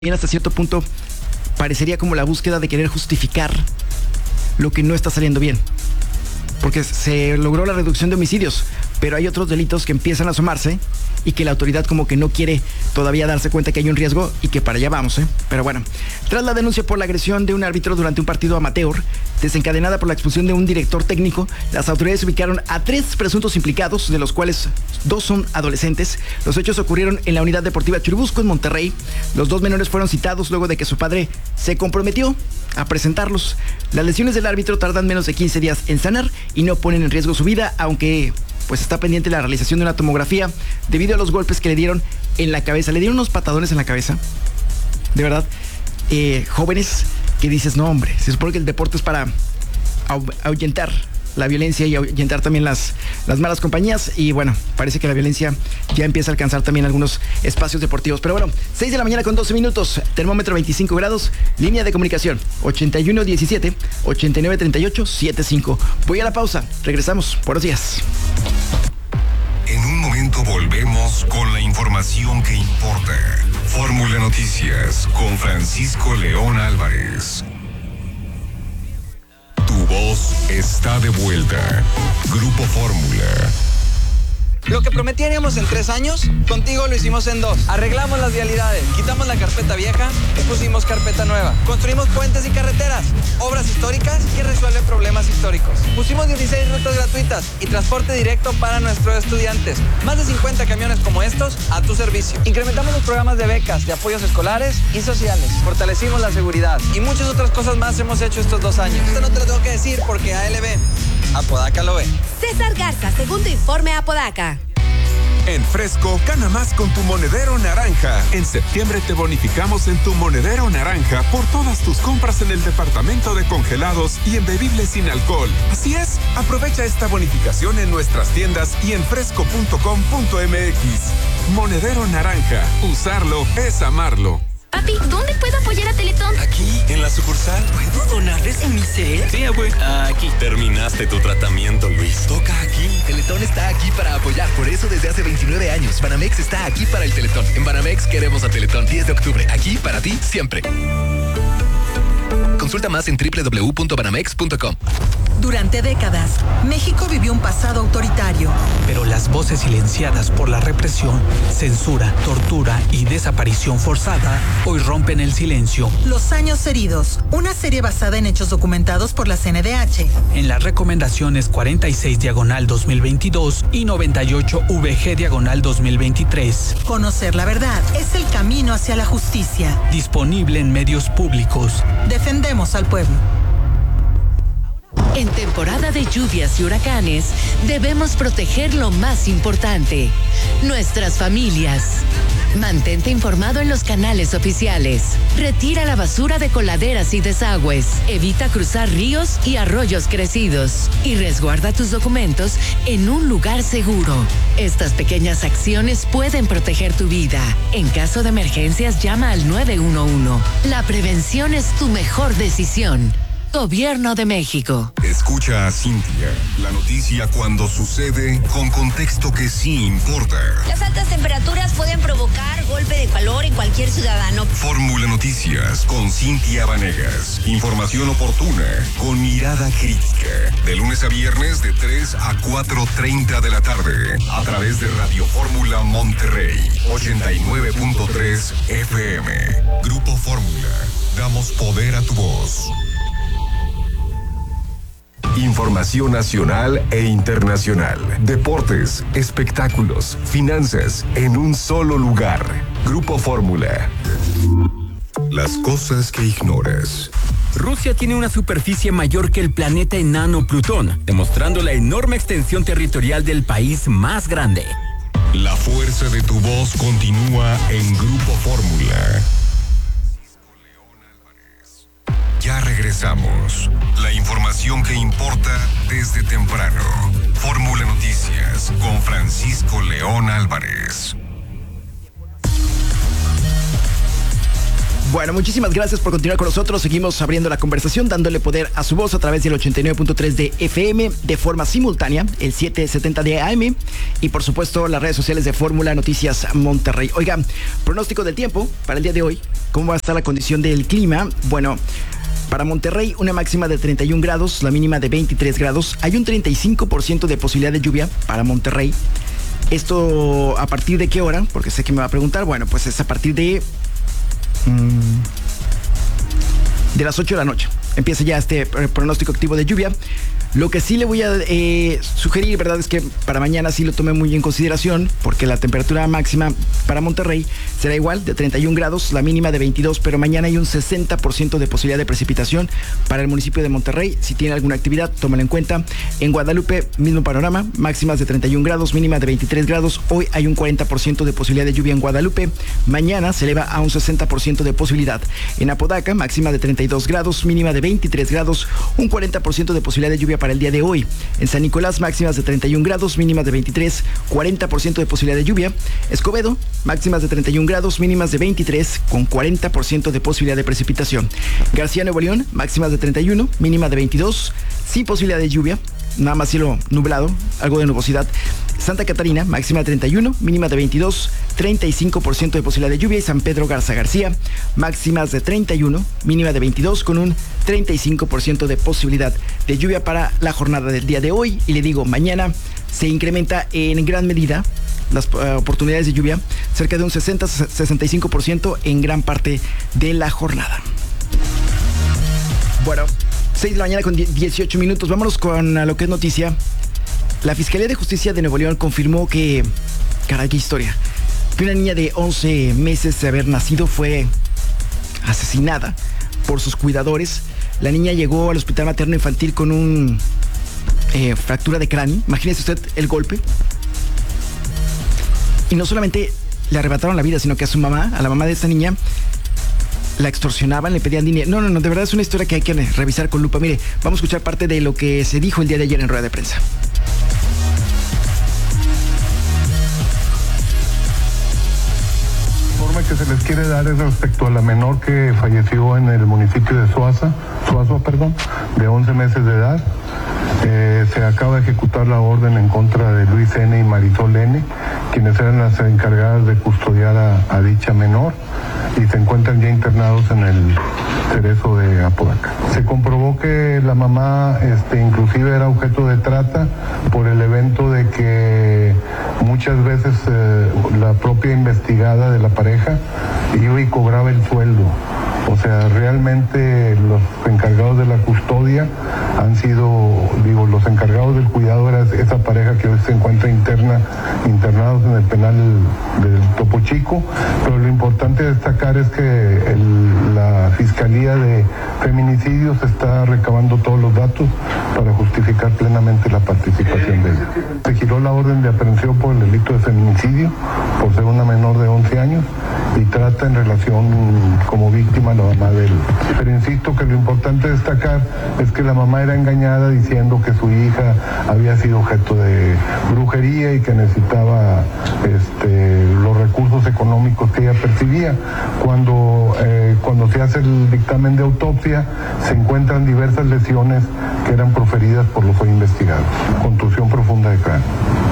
hasta cierto punto parecería como la búsqueda de querer justificar lo que no está saliendo bien. Porque se logró la reducción de homicidios, pero hay otros delitos que empiezan a asomarse y que la autoridad como que no quiere todavía darse cuenta que hay un riesgo y que para allá vamos, ¿eh? Pero bueno, tras la denuncia por la agresión de un árbitro durante un partido amateur, desencadenada por la expulsión de un director técnico, las autoridades ubicaron a 3 presuntos implicados, de los cuales 2 son adolescentes. Los hechos ocurrieron en la Unidad Deportiva Churubusco, en Monterrey. Los 2 menores fueron citados luego de que su padre se comprometió a presentarlos. Las lesiones del árbitro tardan menos de 15 días en sanar y no ponen en riesgo su vida, aunque pues está pendiente la realización de una tomografía debido a los golpes que le dieron en la cabeza. Le dieron unos patadones en la cabeza. De verdad, jóvenes que dices, no hombre, se supone que el deporte es para ahuyentar la violencia y ahuyentar también las malas compañías, y bueno, parece que la violencia ya empieza a alcanzar también algunos espacios deportivos. Pero bueno, 6 de la mañana con 12 minutos, termómetro 25 grados, línea de comunicación 8117-8938-75. Voy a la pausa, regresamos. Buenos días. En un momento volvemos con la información que importa. Fórmula Noticias con Francisco León Álvarez. Tu voz está de vuelta. Grupo Fórmula. Lo que prometíamos en 3 años, contigo lo hicimos en 2. Arreglamos las vialidades, quitamos la carpeta vieja y pusimos carpeta nueva. Construimos puentes y carreteras, obras históricas que resuelven problemas históricos. Pusimos 16 rutas gratuitas y transporte directo para nuestros estudiantes. Más de 50 camiones como estos a tu servicio. Incrementamos los programas de becas, de apoyos escolares y sociales. Fortalecimos la seguridad y muchas otras cosas más hemos hecho estos 2 años. Esto no te lo tengo que decir porque ALB, Apodaca lo ve. César Garza, segundo informe Apodaca. En Fresco, gana más con tu monedero naranja. En septiembre te bonificamos en tu monedero naranja por todas tus compras en el departamento de congelados y en bebibles sin alcohol. Así es, aprovecha esta bonificación en nuestras tiendas y en fresco.com.mx. Monedero naranja, usarlo es amarlo. Papi, ¿dónde puedo apoyar a Teletón? Aquí, en la sucursal. ¿Puedo donarles en mi cel? Sí, abue. Aquí. Terminaste tu tratamiento, Luis. Toca aquí. Teletón está aquí para apoyar. Por eso desde hace 29 años, Banamex está aquí para el Teletón. En Banamex queremos a Teletón. 10 de octubre. Aquí para ti, siempre. Consulta más en www.banamex.com. Durante décadas, México vivió un pasado autoritario. Pero las voces silenciadas por la represión, censura, tortura y desaparición forzada hoy rompen el silencio. Los años heridos, una serie basada en hechos documentados por la CNDH. En las recomendaciones 46/2022 y 98/VG/2023. Conocer la verdad es el camino hacia la justicia. Disponible en medios públicos. Defendemos al pueblo. En temporada de lluvias y huracanes, debemos proteger lo más importante, nuestras familias. Mantente informado en los canales oficiales. Retira la basura de coladeras y desagües. Evita cruzar ríos y arroyos crecidos. Y resguarda tus documentos en un lugar seguro. Estas pequeñas acciones pueden proteger tu vida. En caso de emergencias, llama al 911. La prevención es tu mejor decisión. Gobierno de México. Escucha a Cintia, la noticia cuando sucede con contexto que sí importa. Las altas temperaturas pueden provocar golpe de calor en cualquier ciudadano. Fórmula Noticias con Cintia Vanegas. Información oportuna con mirada crítica. De lunes a viernes de 3 a 4:30 de la tarde. A través de Radio Fórmula Monterrey 89.3 FM. Grupo Fórmula. Damos poder a tu voz. Información nacional e internacional. Deportes, espectáculos, finanzas, en un solo lugar. Grupo Fórmula. Las cosas que ignoras. Rusia tiene una superficie mayor que el planeta enano Plutón, demostrando la enorme extensión territorial del país más grande. La fuerza de tu voz continúa en Grupo Fórmula. Ya regresamos. La información que importa desde temprano. Fórmula Noticias con Francisco León Álvarez. Bueno, muchísimas gracias por continuar con nosotros. Seguimos abriendo la conversación, dándole poder a su voz a través del 89.3 de FM de forma simultánea, el 770 de AM y por supuesto las redes sociales de Fórmula Noticias Monterrey. Oigan, pronóstico del tiempo para el día de hoy. ¿Cómo va a estar la condición del clima? Bueno, para Monterrey una máxima de 31 grados, la mínima de 23 grados. Hay un 35% de posibilidad de lluvia para Monterrey. ¿Esto a partir de qué hora? Porque sé que me va a preguntar. Bueno, pues es a partir de las 8 de la noche. Empieza ya este pronóstico activo de lluvia. Lo que sí le voy a sugerir, ¿verdad? Es que para mañana sí lo tome muy en consideración, porque la temperatura máxima para Monterrey será igual, de 31 grados, la mínima de 22, pero mañana hay un 60% de posibilidad de precipitación para el municipio de Monterrey. Si tiene alguna actividad, tómalo en cuenta. En Guadalupe, mismo panorama, máximas de 31 grados, mínima de 23 grados. Hoy hay un 40% de posibilidad de lluvia en Guadalupe. Mañana se eleva a un 60% de posibilidad. En Apodaca, máxima de 32 grados, mínima de 23 grados, un 40% de posibilidad de lluvia para el día de hoy. En San Nicolás, máximas de 31 grados, mínimas de 23, 40% de posibilidad de lluvia. Escobedo, máximas de 31 grados, mínimas de 23, con 40% de posibilidad de precipitación. García, Nuevo León, máximas de 31, mínima de 22, sin posibilidad de lluvia, nada más cielo nublado, algo de nubosidad. Santa Catarina, máxima de 31, mínima de 22, 35% de posibilidad de lluvia. Y San Pedro Garza García, máximas de 31, mínima de 22, con un 35% de posibilidad de lluvia para la jornada del día de hoy. Y le digo, mañana se incrementa en gran medida las oportunidades de lluvia, cerca de un 60-65% en gran parte de la jornada. Bueno, 6 de la mañana con 18 minutos. Vámonos con lo que es noticia. La Fiscalía de Justicia de Nuevo León confirmó que, caray, qué historia, que una niña de 11 meses de haber nacido fue asesinada por sus cuidadores. La niña llegó al hospital materno infantil con un fractura de cráneo. Imagínese usted el golpe. Y no solamente le arrebataron la vida, sino que a su mamá, a la mamá de esta niña, la extorsionaban, le pedían dinero. No, de verdad es una historia que hay que revisar con lupa. Mire, vamos a escuchar parte de lo que se dijo el día de ayer en rueda de prensa. Que se les quiere dar es respecto a la menor que falleció en el municipio de Suazua, de 11 meses de edad. Se acaba de ejecutar la orden en contra de Luis N. y Marisol N., quienes eran las encargadas de custodiar a dicha menor, y se encuentran ya internados en el Cerezo de Apodaca. Se comprobó que la mamá inclusive era objeto de trata por el evento de que muchas veces la propia investigada de la pareja iba y cobraba el sueldo. O sea, realmente los encargados de la custodia han sido, los encargados del cuidado era esa pareja que hoy se encuentra internados en el penal del Topo Chico, pero lo importante destacar es que la Fiscalía de Feminicidios está recabando todos los datos para justificar plenamente la participación de ella. Se giró la orden de aprehensión por el delito de feminicidio, por ser una menor de 11 años, y trata en relación como víctima a la mamá de él. Pero insisto que lo importante destacar es que la mamá era engañada diciendo que su hija había sido objeto de brujería y que necesitaba los recursos económicos que ella percibía. Cuando se hace el dictamen de autopsia, se encuentran diversas lesiones que eran proferidas por los hoy investigados. Contusión profunda de cráneo.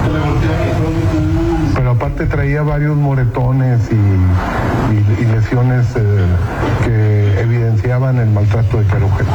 Pero aparte traía varios moretones y lesiones que evidenciaban el maltrato de que era objeto.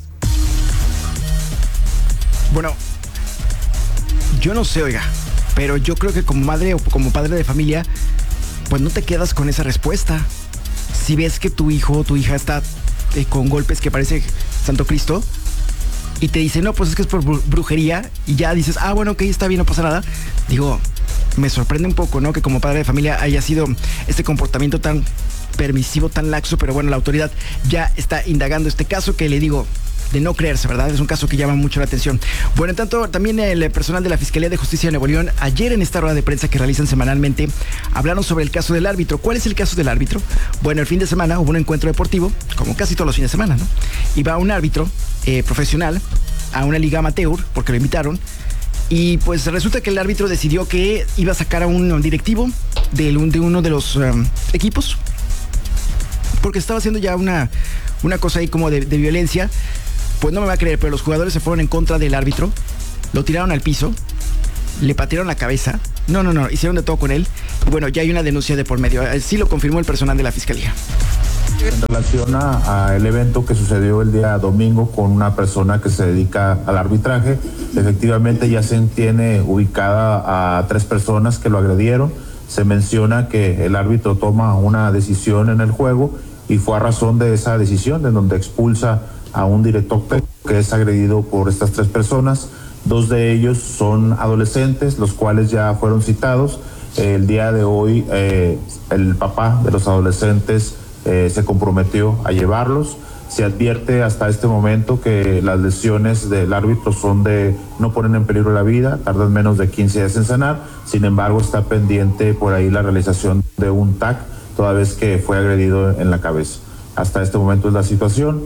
Bueno, yo no sé, oiga, pero yo creo que como madre o como padre de familia, pues no te quedas con esa respuesta. Si ves que tu hijo o tu hija está con golpes que parece Santo Cristo y te dice, no, pues es que es por brujería, y ya dices, bueno, ok, está bien, no pasa nada. Digo, me sorprende un poco, ¿no? Que como padre de familia haya sido este comportamiento tan permisivo, tan laxo, pero bueno, la autoridad ya está indagando este caso que le digo, de no creerse, ¿verdad? Es un caso que llama mucho la atención. Bueno, en tanto, también el personal de la Fiscalía de Justicia de Nuevo León, ayer en esta rueda de prensa que realizan semanalmente, hablaron sobre el caso del árbitro. ¿Cuál es el caso del árbitro? Bueno, el fin de semana hubo un encuentro deportivo, como casi todos los fines de semana, ¿no? Y va un árbitro profesional a una liga amateur, porque lo invitaron, y pues resulta que el árbitro decidió que iba a sacar a un directivo de uno de los equipos porque estaba haciendo ya una cosa ahí como de violencia. Pues no me va a creer, pero los jugadores se fueron en contra del árbitro, lo tiraron al piso, le patearon la cabeza. No, hicieron de todo con él. Y bueno, ya hay una denuncia de por medio. Sí lo confirmó el personal de la Fiscalía. En relación al evento que sucedió el día domingo con una persona que se dedica al arbitraje, efectivamente ya se tiene ubicada a 3 personas que lo agredieron. Se menciona que el árbitro toma una decisión en el juego y fue a razón de esa decisión en donde expulsa a un director que es agredido por estas 3 personas. 2 de ellos son adolescentes, los cuales ya fueron citados. El día de hoy el papá de los adolescentes se comprometió a llevarlos. Se advierte hasta este momento que las lesiones del árbitro no ponen en peligro la vida, tardan menos de 15 días en sanar. Sin embargo, está pendiente por ahí la realización de un TAC, toda vez que fue agredido en la cabeza. Hasta este momento es la situación.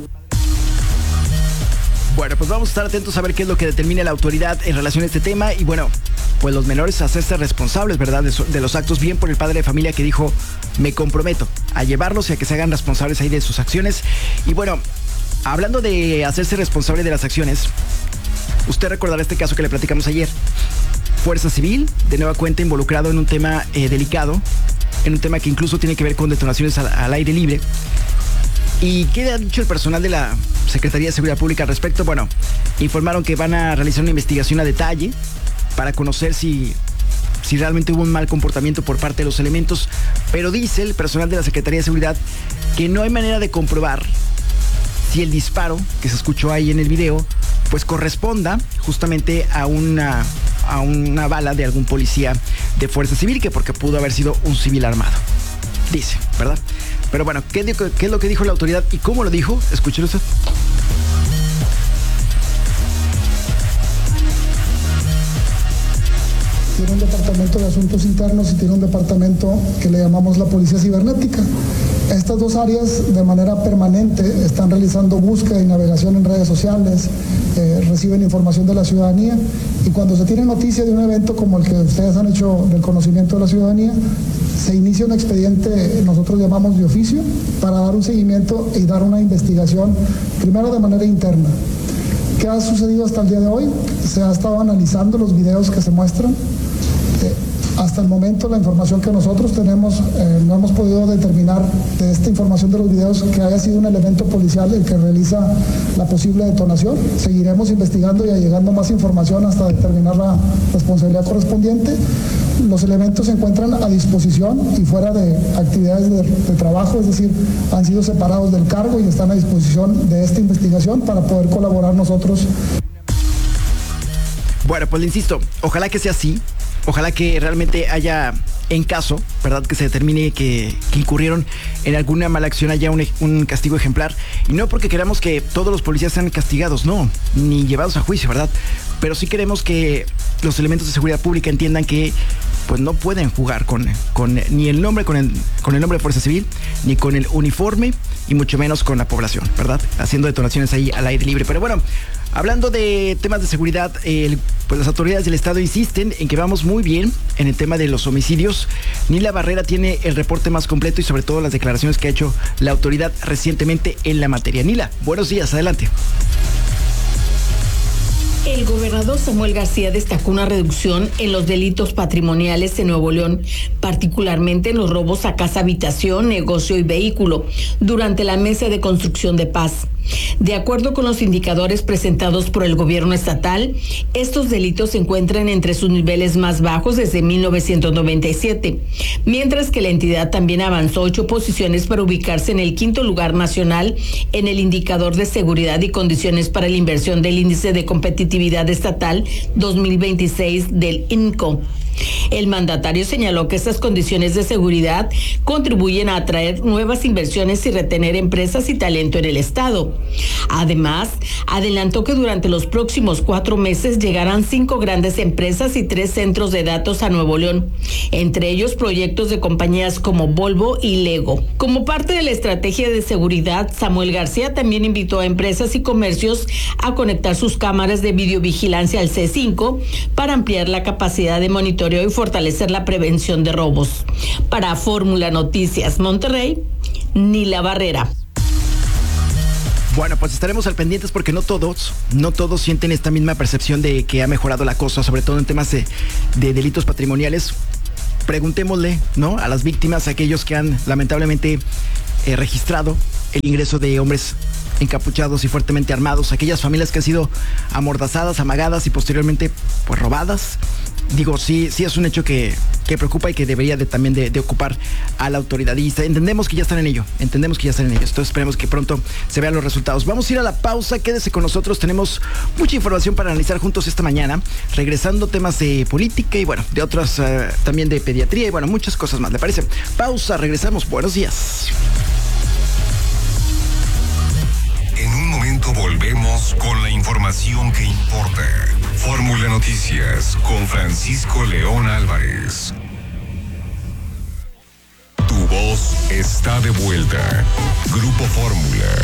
Bueno, pues vamos a estar atentos a ver qué es lo que determine la autoridad en relación a este tema. Y bueno, pues los menores a hacerse responsables, ¿verdad? De los actos, bien por el padre de familia que dijo, me comprometo a llevarlos y a que se hagan responsables ahí de sus acciones. Y bueno, hablando de hacerse responsable de las acciones, usted recordará este caso que le platicamos ayer. Fuerza Civil, de nueva cuenta involucrado en un tema delicado, en un tema que incluso tiene que ver con detonaciones al aire libre. ¿Y qué ha dicho el personal de la Secretaría de Seguridad Pública al respecto? Bueno, informaron que van a realizar una investigación a detalle para conocer si realmente hubo un mal comportamiento por parte de los elementos, pero dice el personal de la Secretaría de Seguridad que no hay manera de comprobar si el disparo que se escuchó ahí en el video pues corresponda justamente a una bala de algún policía de Fuerza Civil, que porque pudo haber sido un civil armado. Dice, ¿verdad? Pero bueno, ¿qué es lo que dijo la autoridad y cómo lo dijo? Escúchelo usted. Tiene un departamento de asuntos internos y tiene un departamento que le llamamos la policía cibernética. Estas 2 áreas de manera permanente están realizando búsqueda y navegación en redes sociales, reciben información de la ciudadanía, y cuando se tiene noticia de un evento como el que ustedes han hecho del conocimiento de la ciudadanía, se inicia un expediente, nosotros llamamos de oficio, para dar un seguimiento y dar una investigación, primero de manera interna. ¿Qué ha sucedido hasta el día de hoy? Se ha estado analizando los videos que se muestran. Hasta el momento la información que nosotros tenemos, no hemos podido determinar de esta información de los videos que haya sido un elemento policial el que realiza la posible detonación. Seguiremos investigando y allegando más información hasta determinar la responsabilidad correspondiente. Los elementos se encuentran a disposición y fuera de actividades de trabajo, es decir, han sido separados del cargo y están a disposición de esta investigación para poder colaborar nosotros. Bueno, pues le insisto, ojalá que sea así. Ojalá que realmente haya, en caso, ¿verdad?, que se determine que incurrieron en alguna mala acción, haya un castigo ejemplar. Y no porque queramos que todos los policías sean castigados, no, ni llevados a juicio, ¿verdad? Pero sí queremos que los elementos de seguridad pública entiendan que pues no pueden jugar con ni el nombre, con el nombre de Fuerza Civil, ni con el uniforme, y mucho menos con la población, ¿verdad? Haciendo detonaciones ahí al aire libre. Pero bueno, hablando de temas de seguridad, pues las autoridades del estado insisten en que vamos muy bien en el tema de los homicidios. Nila Barrera tiene el reporte más completo y sobre todo las declaraciones que ha hecho la autoridad recientemente en la materia. Nila, buenos días, adelante. El gobernador Samuel García destacó una reducción en los delitos patrimoniales en Nuevo León, particularmente en los robos a casa, habitación, negocio y vehículo, durante la mesa de construcción de paz. De acuerdo con los indicadores presentados por el gobierno estatal, estos delitos se encuentran entre sus niveles más bajos desde 1997, mientras que la entidad también avanzó 8 posiciones para ubicarse en el 5º lugar nacional en el indicador de seguridad y condiciones para la inversión del índice de competitividad estatal 2026 del INCO. El mandatario señaló que estas condiciones de seguridad contribuyen a atraer nuevas inversiones y retener empresas y talento en el estado. Además, adelantó que durante los próximos 4 meses llegarán 5 grandes empresas y 3 centros de datos a Nuevo León, entre ellos proyectos de compañías como Volvo y Lego. Como parte de la estrategia de seguridad, Samuel García también invitó a empresas y comercios a conectar sus cámaras de videovigilancia al C5 para ampliar la capacidad de monitoreo y fortalecer la prevención de robos. Para Fórmula Noticias Monterrey, Nila Barrera. Bueno, pues estaremos al pendientes porque no todos sienten esta misma percepción de que ha mejorado la cosa, sobre todo en temas de delitos patrimoniales. Preguntémosle, ¿no?, a las víctimas, a aquellos que han lamentablemente registrado el ingreso de hombres encapuchados y fuertemente armados, aquellas familias que han sido amordazadas, amagadas y posteriormente pues robadas. Digo, sí es un hecho que preocupa y que debería también de ocupar a la autoridad. Y entendemos que ya están en ello. Entonces esperemos que pronto se vean los resultados. Vamos a ir a la pausa. Quédese con nosotros. Tenemos mucha información para analizar juntos esta mañana. Regresando temas de política y bueno, de otras también de pediatría y bueno, muchas cosas más. ¿Le parece? Pausa. Regresamos. Buenos días. En un momento volvemos con la información que importa. Fórmula Noticias con Francisco León Álvarez. Tu voz está de vuelta. Grupo Fórmula.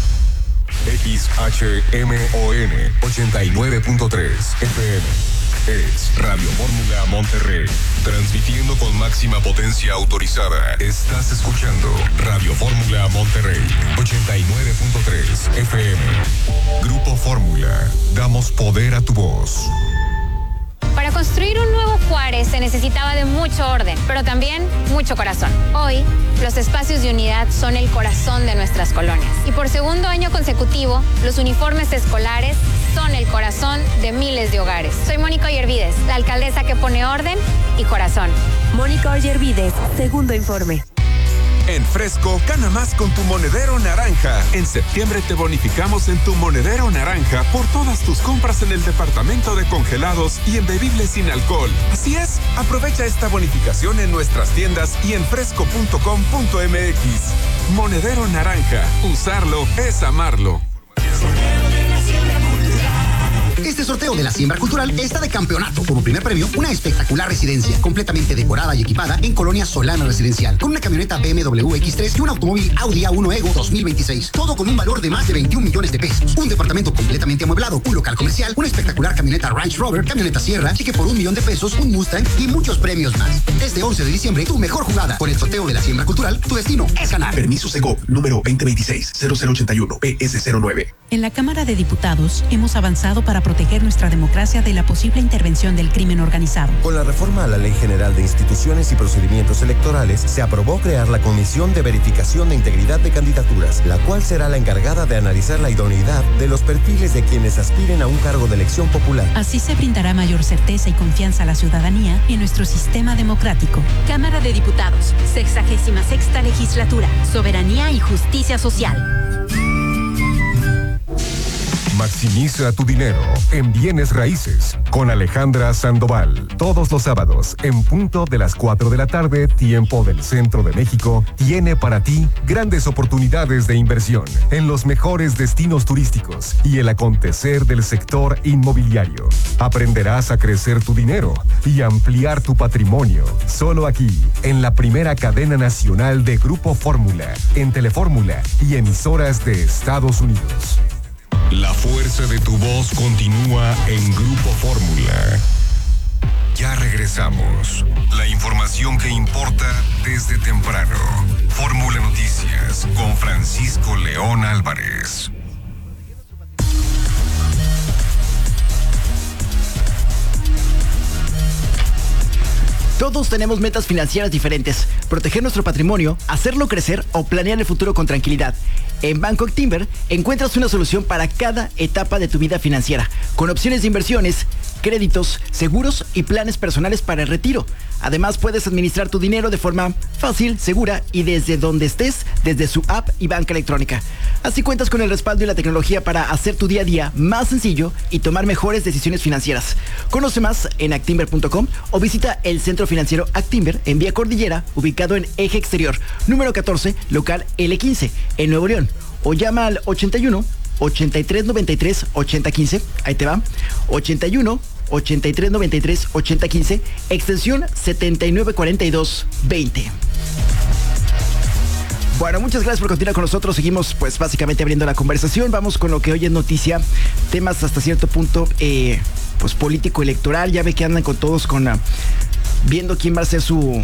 XHMON 89.3 FM. Es Radio Fórmula Monterrey. Transmitiendo con máxima potencia autorizada. Estás escuchando Radio Fórmula Monterrey 89.3 FM. Grupo Fórmula. Damos poder a tu voz. Para construir un nuevo Juárez se necesitaba de mucho orden, pero también mucho corazón. Hoy, los espacios de unidad son el corazón de nuestras colonias. Y por segundo año consecutivo, los uniformes escolares son el corazón de miles de hogares. Soy Mónica Ollervides, la alcaldesa que pone orden y corazón. Mónica Ollervides, segundo informe. En Fresco, gana más con tu monedero naranja. En septiembre te bonificamos en tu monedero naranja por todas tus compras en el departamento de congelados y en bebibles sin alcohol. Así es, aprovecha esta bonificación en nuestras tiendas y en fresco.com.mx. Monedero naranja, usarlo es amarlo. Este sorteo de la Siembra Cultural está de campeonato. Como primer premio, una espectacular residencia, completamente decorada y equipada en Colonia Solana Residencial, con una camioneta BMW X3 y un automóvil Audi A1 Ego 2026. Todo con un valor de más de 21 millones de pesos. Un departamento completamente amueblado, un local comercial, una espectacular camioneta Range Rover, camioneta Sierra, cheque por 1 millón de pesos, un Mustang y muchos premios más. Este 11 de diciembre, tu mejor jugada. Con el sorteo de la Siembra Cultural, tu destino es ganar. Permiso Segov, número 2026-0081, PS09. En la Cámara de Diputados hemos avanzado para proteger nuestra democracia de la posible intervención del crimen organizado. Con la reforma a la Ley General de Instituciones y Procedimientos Electorales, se aprobó crear la Comisión de Verificación de Integridad de Candidaturas, la cual será la encargada de analizar la idoneidad de los perfiles de quienes aspiren a un cargo de elección popular. Así se brindará mayor certeza y confianza a la ciudadanía en nuestro sistema democrático. Cámara de Diputados, 66ª Legislatura, Soberanía y Justicia Social. Maximiza tu dinero en bienes raíces con Alejandra Sandoval. Todos los sábados, en punto de las 4 de la tarde, tiempo del Centro de México, tiene para ti grandes oportunidades de inversión en los mejores destinos turísticos y el acontecer del sector inmobiliario. Aprenderás a crecer tu dinero y ampliar tu patrimonio. Solo aquí, en la primera cadena nacional de Grupo Fórmula, en Telefórmula y emisoras de Estados Unidos. La fuerza de tu voz continúa en Grupo Fórmula. Ya regresamos. La información que importa desde temprano. Fórmula Noticias con Francisco León Álvarez. Todos tenemos metas financieras diferentes. Proteger nuestro patrimonio, hacerlo crecer o planear el futuro con tranquilidad. En Banco Actinver encuentras una solución para cada etapa de tu vida financiera, con opciones de inversiones, créditos, seguros y planes personales para el retiro. Además, puedes administrar tu dinero de forma fácil, segura y desde donde estés, desde su app y banca electrónica. Así cuentas con el respaldo y la tecnología para hacer tu día a día más sencillo y tomar mejores decisiones financieras. Conoce más en actinver.com o visita el Centro Financiero Actinver en Vía Cordillera, ubicado en Eje Exterior, número 14, local L15, en Nuevo León. O llama al 81 83 93 80 15, ahí te va, 81 83 93 80 15, extensión 79 42 20. Bueno, muchas gracias por continuar con nosotros. Seguimos pues básicamente abriendo la conversación. Vamos con lo que hoy es noticia, temas hasta cierto punto pues político electoral. Ya ve que andan con todos viendo quién va a ser su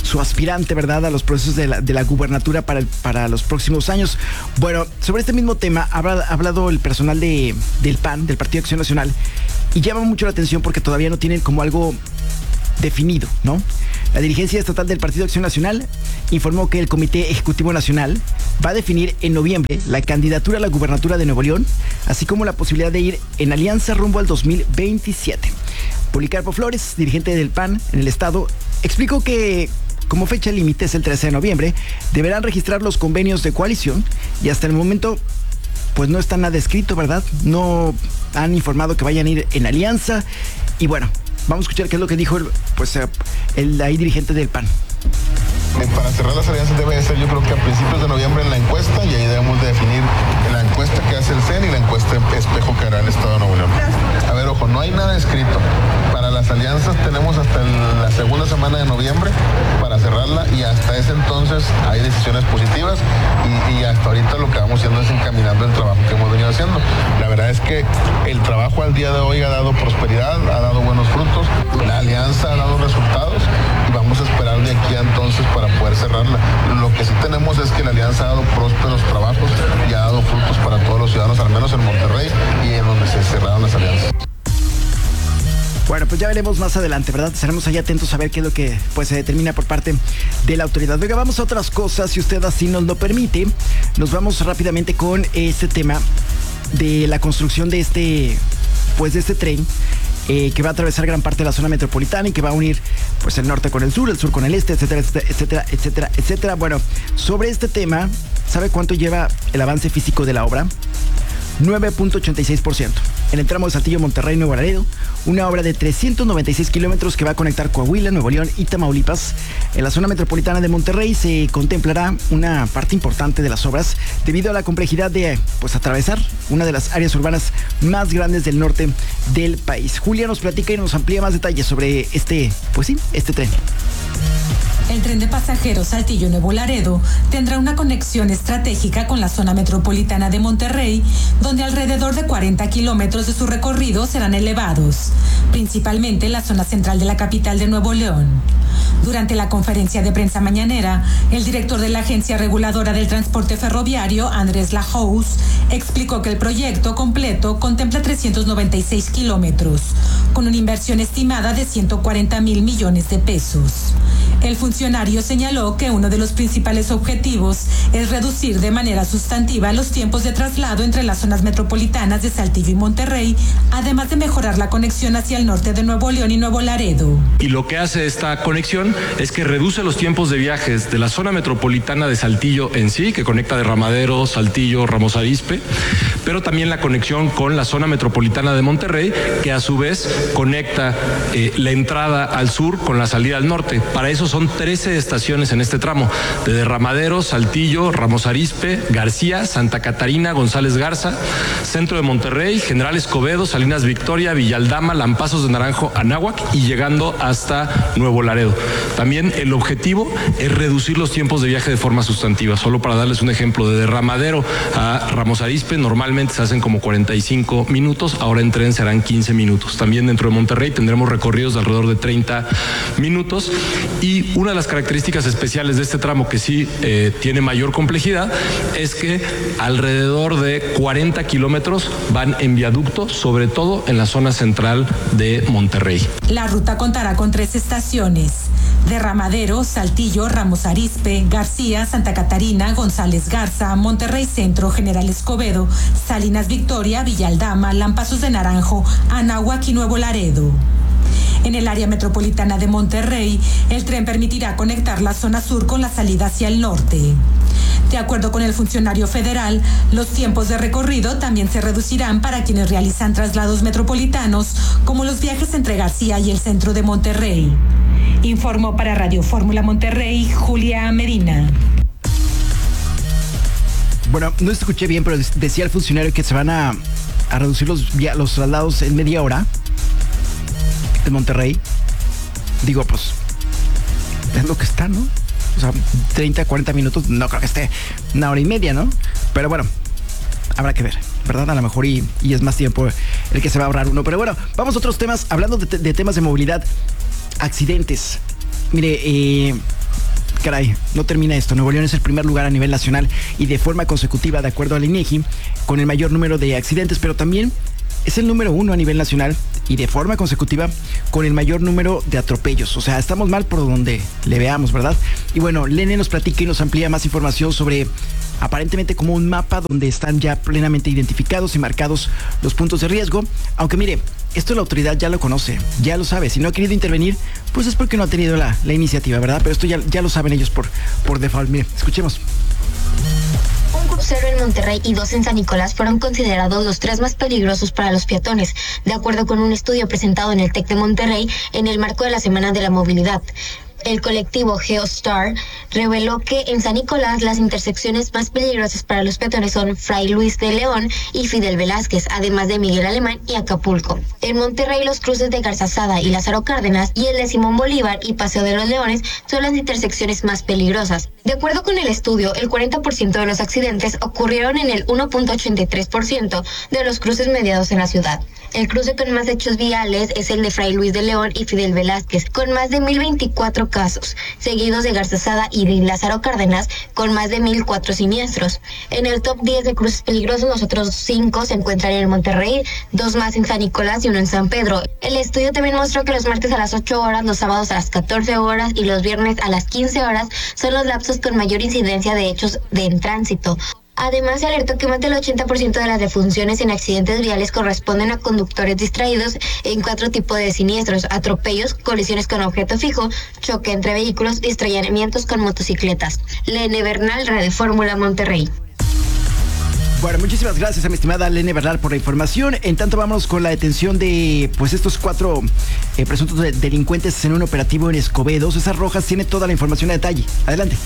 su aspirante, ¿verdad?, a los procesos de la gubernatura para los próximos años. Bueno, sobre este mismo tema ha hablado el personal del PAN, del Partido Acción Nacional, y llama mucho la atención porque todavía no tienen como algo definido, ¿no? La dirigencia estatal del Partido Acción Nacional informó que el Comité Ejecutivo Nacional va a definir en noviembre la candidatura a la gubernatura de Nuevo León, así como la posibilidad de ir en alianza rumbo al 2027. Policarpo Flores, dirigente del PAN en el estado, explicó que como fecha límite es el 13 de noviembre, deberán registrar los convenios de coalición y hasta el momento pues no está nada escrito, ¿verdad? No han informado que vayan a ir en alianza y bueno, vamos a escuchar qué es lo que dijo el ahí dirigente del PAN. Para cerrar las alianzas debe ser, yo creo que a principios de noviembre en la encuesta, y ahí debemos de definir la encuesta que hace el CEN y la encuesta espejo que hará el Estado de Nuevo León. A ver, ojo, no hay nada escrito. Para las alianzas tenemos hasta la segunda semana de noviembre para cerrarla y hasta ese entonces hay decisiones positivas y hasta ahorita lo que vamos haciendo es encaminando el trabajo que hemos venido haciendo. La verdad es que el trabajo al día de hoy ha dado prosperidad, ha dado buenos frutos, la alianza ha dado resultados y vamos a esperar de aquí a entonces para poder cerrarla. Lo que sí tenemos es que la alianza ha dado prósperos trabajos y ha dado frutos para todos los ciudadanos, al menos en Monterrey y en donde se cerraron las alianzas. Bueno, pues ya veremos más adelante, ¿verdad? Estaremos ahí atentos a ver qué es lo que pues se determina por parte de la autoridad. Oiga, vamos a otras cosas, si usted así nos lo permite. Nos vamos rápidamente con este tema de la construcción de este tren que va a atravesar gran parte de la zona metropolitana y que va a unir pues el norte con el sur con el este, etcétera, etcétera, etcétera, etcétera. Bueno, sobre este tema, ¿sabe cuánto lleva el avance físico de la obra? 9.86%. En el tramo de Saltillo-Monterrey, Nuevo Laredo, una obra de 396 kilómetros que va a conectar Coahuila, Nuevo León y Tamaulipas. En la zona metropolitana de Monterrey se contemplará una parte importante de las obras debido a la complejidad de atravesar una de las áreas urbanas más grandes del norte del país. Julia nos platica y nos amplía más detalles sobre este tren. El tren de pasajeros Saltillo-Nuevo Laredo tendrá una conexión estratégica con la zona metropolitana de Monterrey, donde alrededor de 40 kilómetros de su recorrido serán elevados, principalmente en la zona central de la capital de Nuevo León. Durante la conferencia de prensa mañanera, el director de la Agencia Reguladora del Transporte Ferroviario, Andrés Lajous, explicó que el proyecto completo contempla 396 kilómetros, con una inversión estimada de 140,000 millones de pesos. El funcionario señaló que uno de los principales objetivos es reducir de manera sustantiva los tiempos de traslado entre las zonas metropolitanas de Saltillo y Monterrey, además de mejorar la conexión hacia el norte de Nuevo León y Nuevo Laredo. Y lo que hace esta conexión es que reduce los tiempos de viajes de la zona metropolitana de Saltillo en sí, que conecta Derramadero, Saltillo, Ramos Arizpe, pero también la conexión con la zona metropolitana de Monterrey, que a su vez conecta la entrada al sur con la salida al norte. Para eso son 13 estaciones en este tramo, de Derramadero, Saltillo, Ramos Arizpe, García, Santa Catarina, González Garza, Centro de Monterrey, General Escobedo, Salinas Victoria, Villaldama, Lampazos de Naranjo, Anáhuac y llegando hasta Nuevo Laredo. También el objetivo es reducir los tiempos de viaje de forma sustantiva. Solo para darles un ejemplo, de Derramadero a Ramos Arizpe normalmente se hacen como 45 minutos, ahora en tren serán 15 minutos. También dentro de Monterrey tendremos recorridos de alrededor de 30 minutos y una de las características especiales de este tramo que sí tiene mayor complejidad es que alrededor de 40 kilómetros van en viaducto, sobre todo en la zona central de Monterrey. La ruta contará con 3 estaciones: Derramadero, Saltillo, Ramos Arizpe, García, Santa Catarina, González Garza, Monterrey Centro, General Escobedo, Salinas Victoria, Villaldama, Lampazos de Naranjo, Anáhuac y Nuevo Laredo. En el área metropolitana de Monterrey, el tren permitirá conectar la zona sur con la salida hacia el norte. De acuerdo con el funcionario federal, los tiempos de recorrido también se reducirán para quienes realizan traslados metropolitanos, como los viajes entre García y el centro de Monterrey. Informó para Radio Fórmula Monterrey, Julia Medina. Bueno, no escuché bien, pero decía el funcionario que se van a reducir los traslados en media hora en Monterrey. Digo, pues es lo que está, ¿no? O sea, 30, 40 minutos, no creo que esté una hora y media, ¿no? Pero bueno, habrá que ver, ¿verdad? A lo mejor y es más tiempo el que se va a ahorrar uno. Pero bueno, vamos a otros temas, hablando de temas de movilidad, accidentes. Mire, caray, no termina esto. Nuevo León es el primer lugar a nivel nacional y de forma consecutiva, de acuerdo al INEGI, con el mayor número de accidentes, pero también es el número 1 a nivel nacional y de forma consecutiva con el mayor número de atropellos. O sea, estamos mal por donde le veamos, ¿verdad? Y bueno, Lene nos platica y nos amplía más información sobre aparentemente como un mapa donde están ya plenamente identificados y marcados los puntos de riesgo. Aunque mire, esto la autoridad ya lo conoce, ya lo sabe. Si no ha querido intervenir, pues es porque no ha tenido la iniciativa, ¿verdad? Pero esto ya lo saben ellos por default. Mire, escuchemos. Un crucero en Monterrey y 2 en San Nicolás fueron considerados los 3 más peligrosos para los peatones, de acuerdo con un estudio presentado en el TEC de Monterrey en el marco de la Semana de la Movilidad. El colectivo GeoStar reveló que en San Nicolás las intersecciones más peligrosas para los peatones son Fray Luis de León y Fidel Velázquez, además de Miguel Alemán y Acapulco. En Monterrey los cruces de Garzazada y Lázaro Cárdenas y el de Simón Bolívar y Paseo de los Leones son las intersecciones más peligrosas. De acuerdo con el estudio, el 40% de los accidentes ocurrieron en el 1.83% de los cruces mediados en la ciudad. El cruce con más hechos viales es el de Fray Luis de León y Fidel Velázquez, con más de 1,024 casos, seguidos de Garzazada y de Lázaro Cárdenas, con más de 1,004 siniestros. En el top 10 de cruces peligrosos, los otros 5 se encuentran en Monterrey, 2 más en San Nicolás y 1 en San Pedro. El estudio también mostró que los martes a las 8 horas, los sábados a las 14 horas y los viernes a las 15 horas son los lapsos con mayor incidencia de hechos en tránsito. Además, se alertó que más del 80% de las defunciones en accidentes viales corresponden a conductores distraídos en 4 tipos de siniestros: atropellos, colisiones con objeto fijo, choque entre vehículos y estrellamientos con motocicletas. Lene Bernal, Radio Fórmula, Monterrey. Bueno, muchísimas gracias a mi estimada Lene Bernal por la información. En tanto, vámonos con la detención de estos 4 presuntos delincuentes en un operativo en Escobedo. César Rojas tiene toda la información a detalle. Adelante.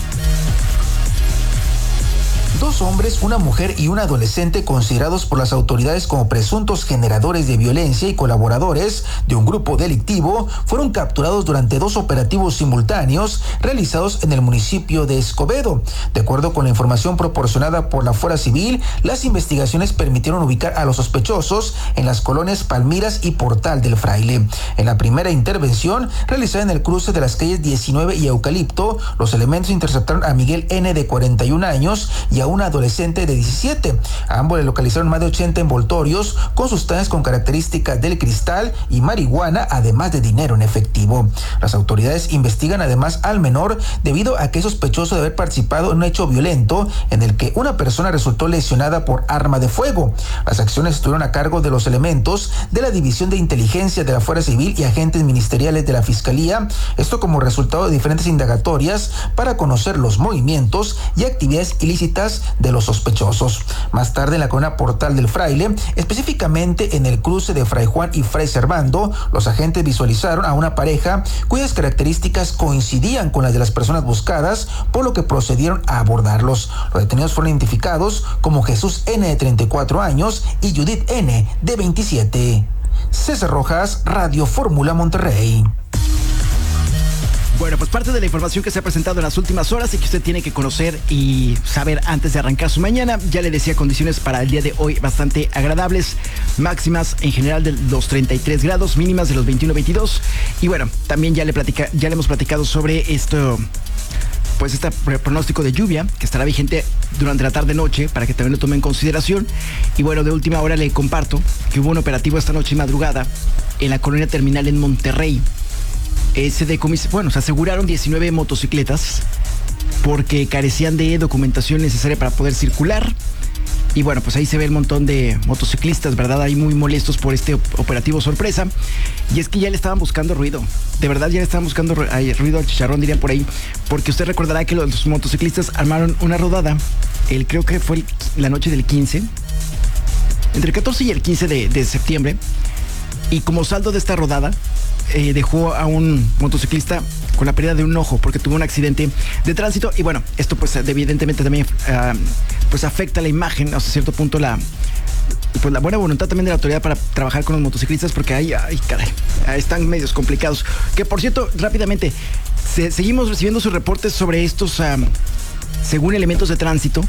2 hombres, una mujer y un adolescente considerados por las autoridades como presuntos generadores de violencia y colaboradores de un grupo delictivo fueron capturados durante 2 operativos simultáneos realizados en el municipio de Escobedo. De acuerdo con la información proporcionada por la Fuerza Civil, las investigaciones permitieron ubicar a los sospechosos en las colonias Palmiras y Portal del Fraile. En la primera intervención, realizada en el cruce de las calles 19 y Eucalipto, los elementos interceptaron a Miguel N., de 41 años, y a un adolescente de 17. A ambos le localizaron más de 80 envoltorios con sustancias con características del cristal y marihuana, además de dinero en efectivo. Las autoridades investigan además al menor debido a que es sospechoso de haber participado en un hecho violento en el que una persona resultó lesionada por arma de fuego. Las acciones estuvieron a cargo de los elementos de la División de Inteligencia de la Fuerza Civil y agentes ministeriales de la Fiscalía, esto como resultado de diferentes indagatorias para conocer los movimientos y actividades ilícitas de los sospechosos. Más tarde, en la colonia Portal del Fraile, específicamente en el cruce de Fray Juan y Fray Servando, los agentes visualizaron a una pareja cuyas características coincidían con las de las personas buscadas, por lo que procedieron a abordarlos. Los detenidos fueron identificados como Jesús N., de 34 años, y Judith N., de 27. César Rojas, Radio Fórmula, Monterrey. Bueno, pues parte de la información que se ha presentado en las últimas horas y que usted tiene que conocer y saber antes de arrancar su mañana. Ya le decía, condiciones para el día de hoy bastante agradables, máximas en general de los 33 grados, mínimas de los 21-22. Y bueno, también ya le hemos platicado sobre esto, pues este pronóstico de lluvia que estará vigente durante la tarde-noche para que también lo tome en consideración. Y bueno, de última hora le comparto que hubo un operativo esta noche y madrugada en la colonia Terminal en Monterrey. Se aseguraron 19 motocicletas porque carecían de documentación necesaria para poder circular. Y bueno, pues ahí se ve el montón de motociclistas, ¿verdad? Ahí muy molestos por este operativo sorpresa. Y es que ya le estaban buscando ruido. De verdad, ya le estaban buscando ruido al chicharrón, dirían por ahí. Porque usted recordará que los motociclistas armaron una rodada, creo que fue la noche del 15, entre el 14 y el 15 de septiembre. Y como saldo de esta rodada, dejó a un motociclista con la pérdida de un ojo porque tuvo un accidente de tránsito. Y bueno, esto pues evidentemente también pues afecta la imagen, hasta cierto punto la buena voluntad también de la autoridad para trabajar con los motociclistas, porque ay caray, están medios complicados. Que por cierto, rápidamente, seguimos recibiendo sus reportes sobre estos según elementos de tránsito,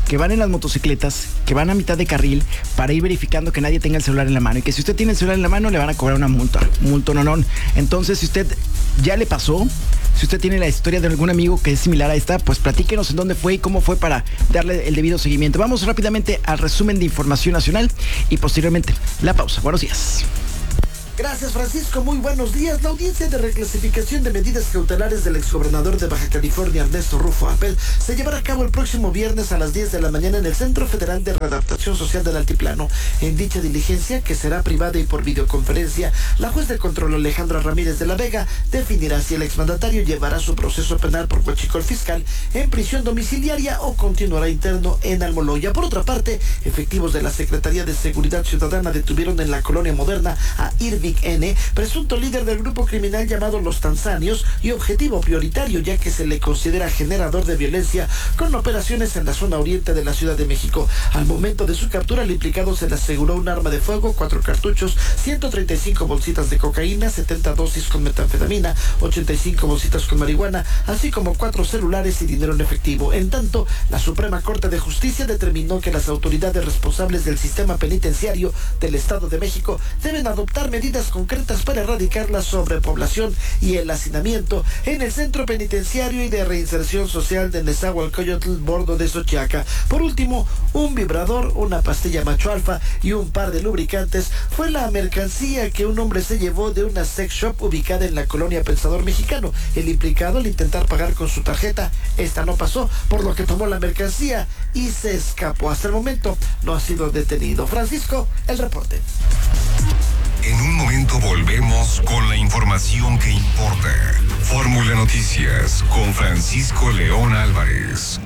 que van en las motocicletas, que van a mitad de carril para ir verificando que nadie tenga el celular en la mano, y que si usted tiene el celular en la mano le van a cobrar una multa, no. Entonces, si usted ya le pasó, si usted tiene la historia de algún amigo que es similar a esta, pues platíquenos en dónde fue y cómo fue para darle el debido seguimiento. Vamos rápidamente al resumen de información nacional y posteriormente la pausa. Buenos días. Gracias, Francisco. Muy buenos días. La audiencia de reclasificación de medidas cautelares del exgobernador de Baja California, Ernesto Rufo Apel, se llevará a cabo el próximo viernes a las 10 de la mañana en el Centro Federal de Readaptación Social del Altiplano. En dicha diligencia, que será privada y por videoconferencia, la juez de control Alejandra Ramírez de la Vega definirá si el exmandatario llevará su proceso penal por huachicol fiscal en prisión domiciliaria o continuará interno en Almoloya. Por otra parte, efectivos de la Secretaría de Seguridad Ciudadana detuvieron en la Colonia Moderna a Irving N., presunto líder del grupo criminal llamado Los Tanzanios y objetivo prioritario, ya que se le considera generador de violencia con operaciones en la zona oriente de la Ciudad de México. Al momento de su captura, al implicado se le aseguró un arma de fuego, 4 cartuchos, 135 bolsitas de cocaína, 70 dosis con metanfetamina, 85 bolsitas con marihuana, así como 4 celulares y dinero en efectivo. En tanto, la Suprema Corte de Justicia determinó que las autoridades responsables del sistema penitenciario del Estado de México deben adoptar medidas concretas para erradicar la sobrepoblación y el hacinamiento en el centro penitenciario y de reinserción social de Nezahualcóyotl, Bordo de Xochiaca. Por último, un vibrador, una pastilla macho alfa y un par de lubricantes fue la mercancía que un hombre se llevó de una sex shop ubicada en la colonia Pensador Mexicano. El implicado, al intentar pagar con su tarjeta, esta no pasó, por lo que tomó la mercancía y se escapó. Hasta el momento no ha sido detenido. Francisco, el reporte. En un momento volvemos con la información que importa. Fórmula Noticias con Francisco León Álvarez.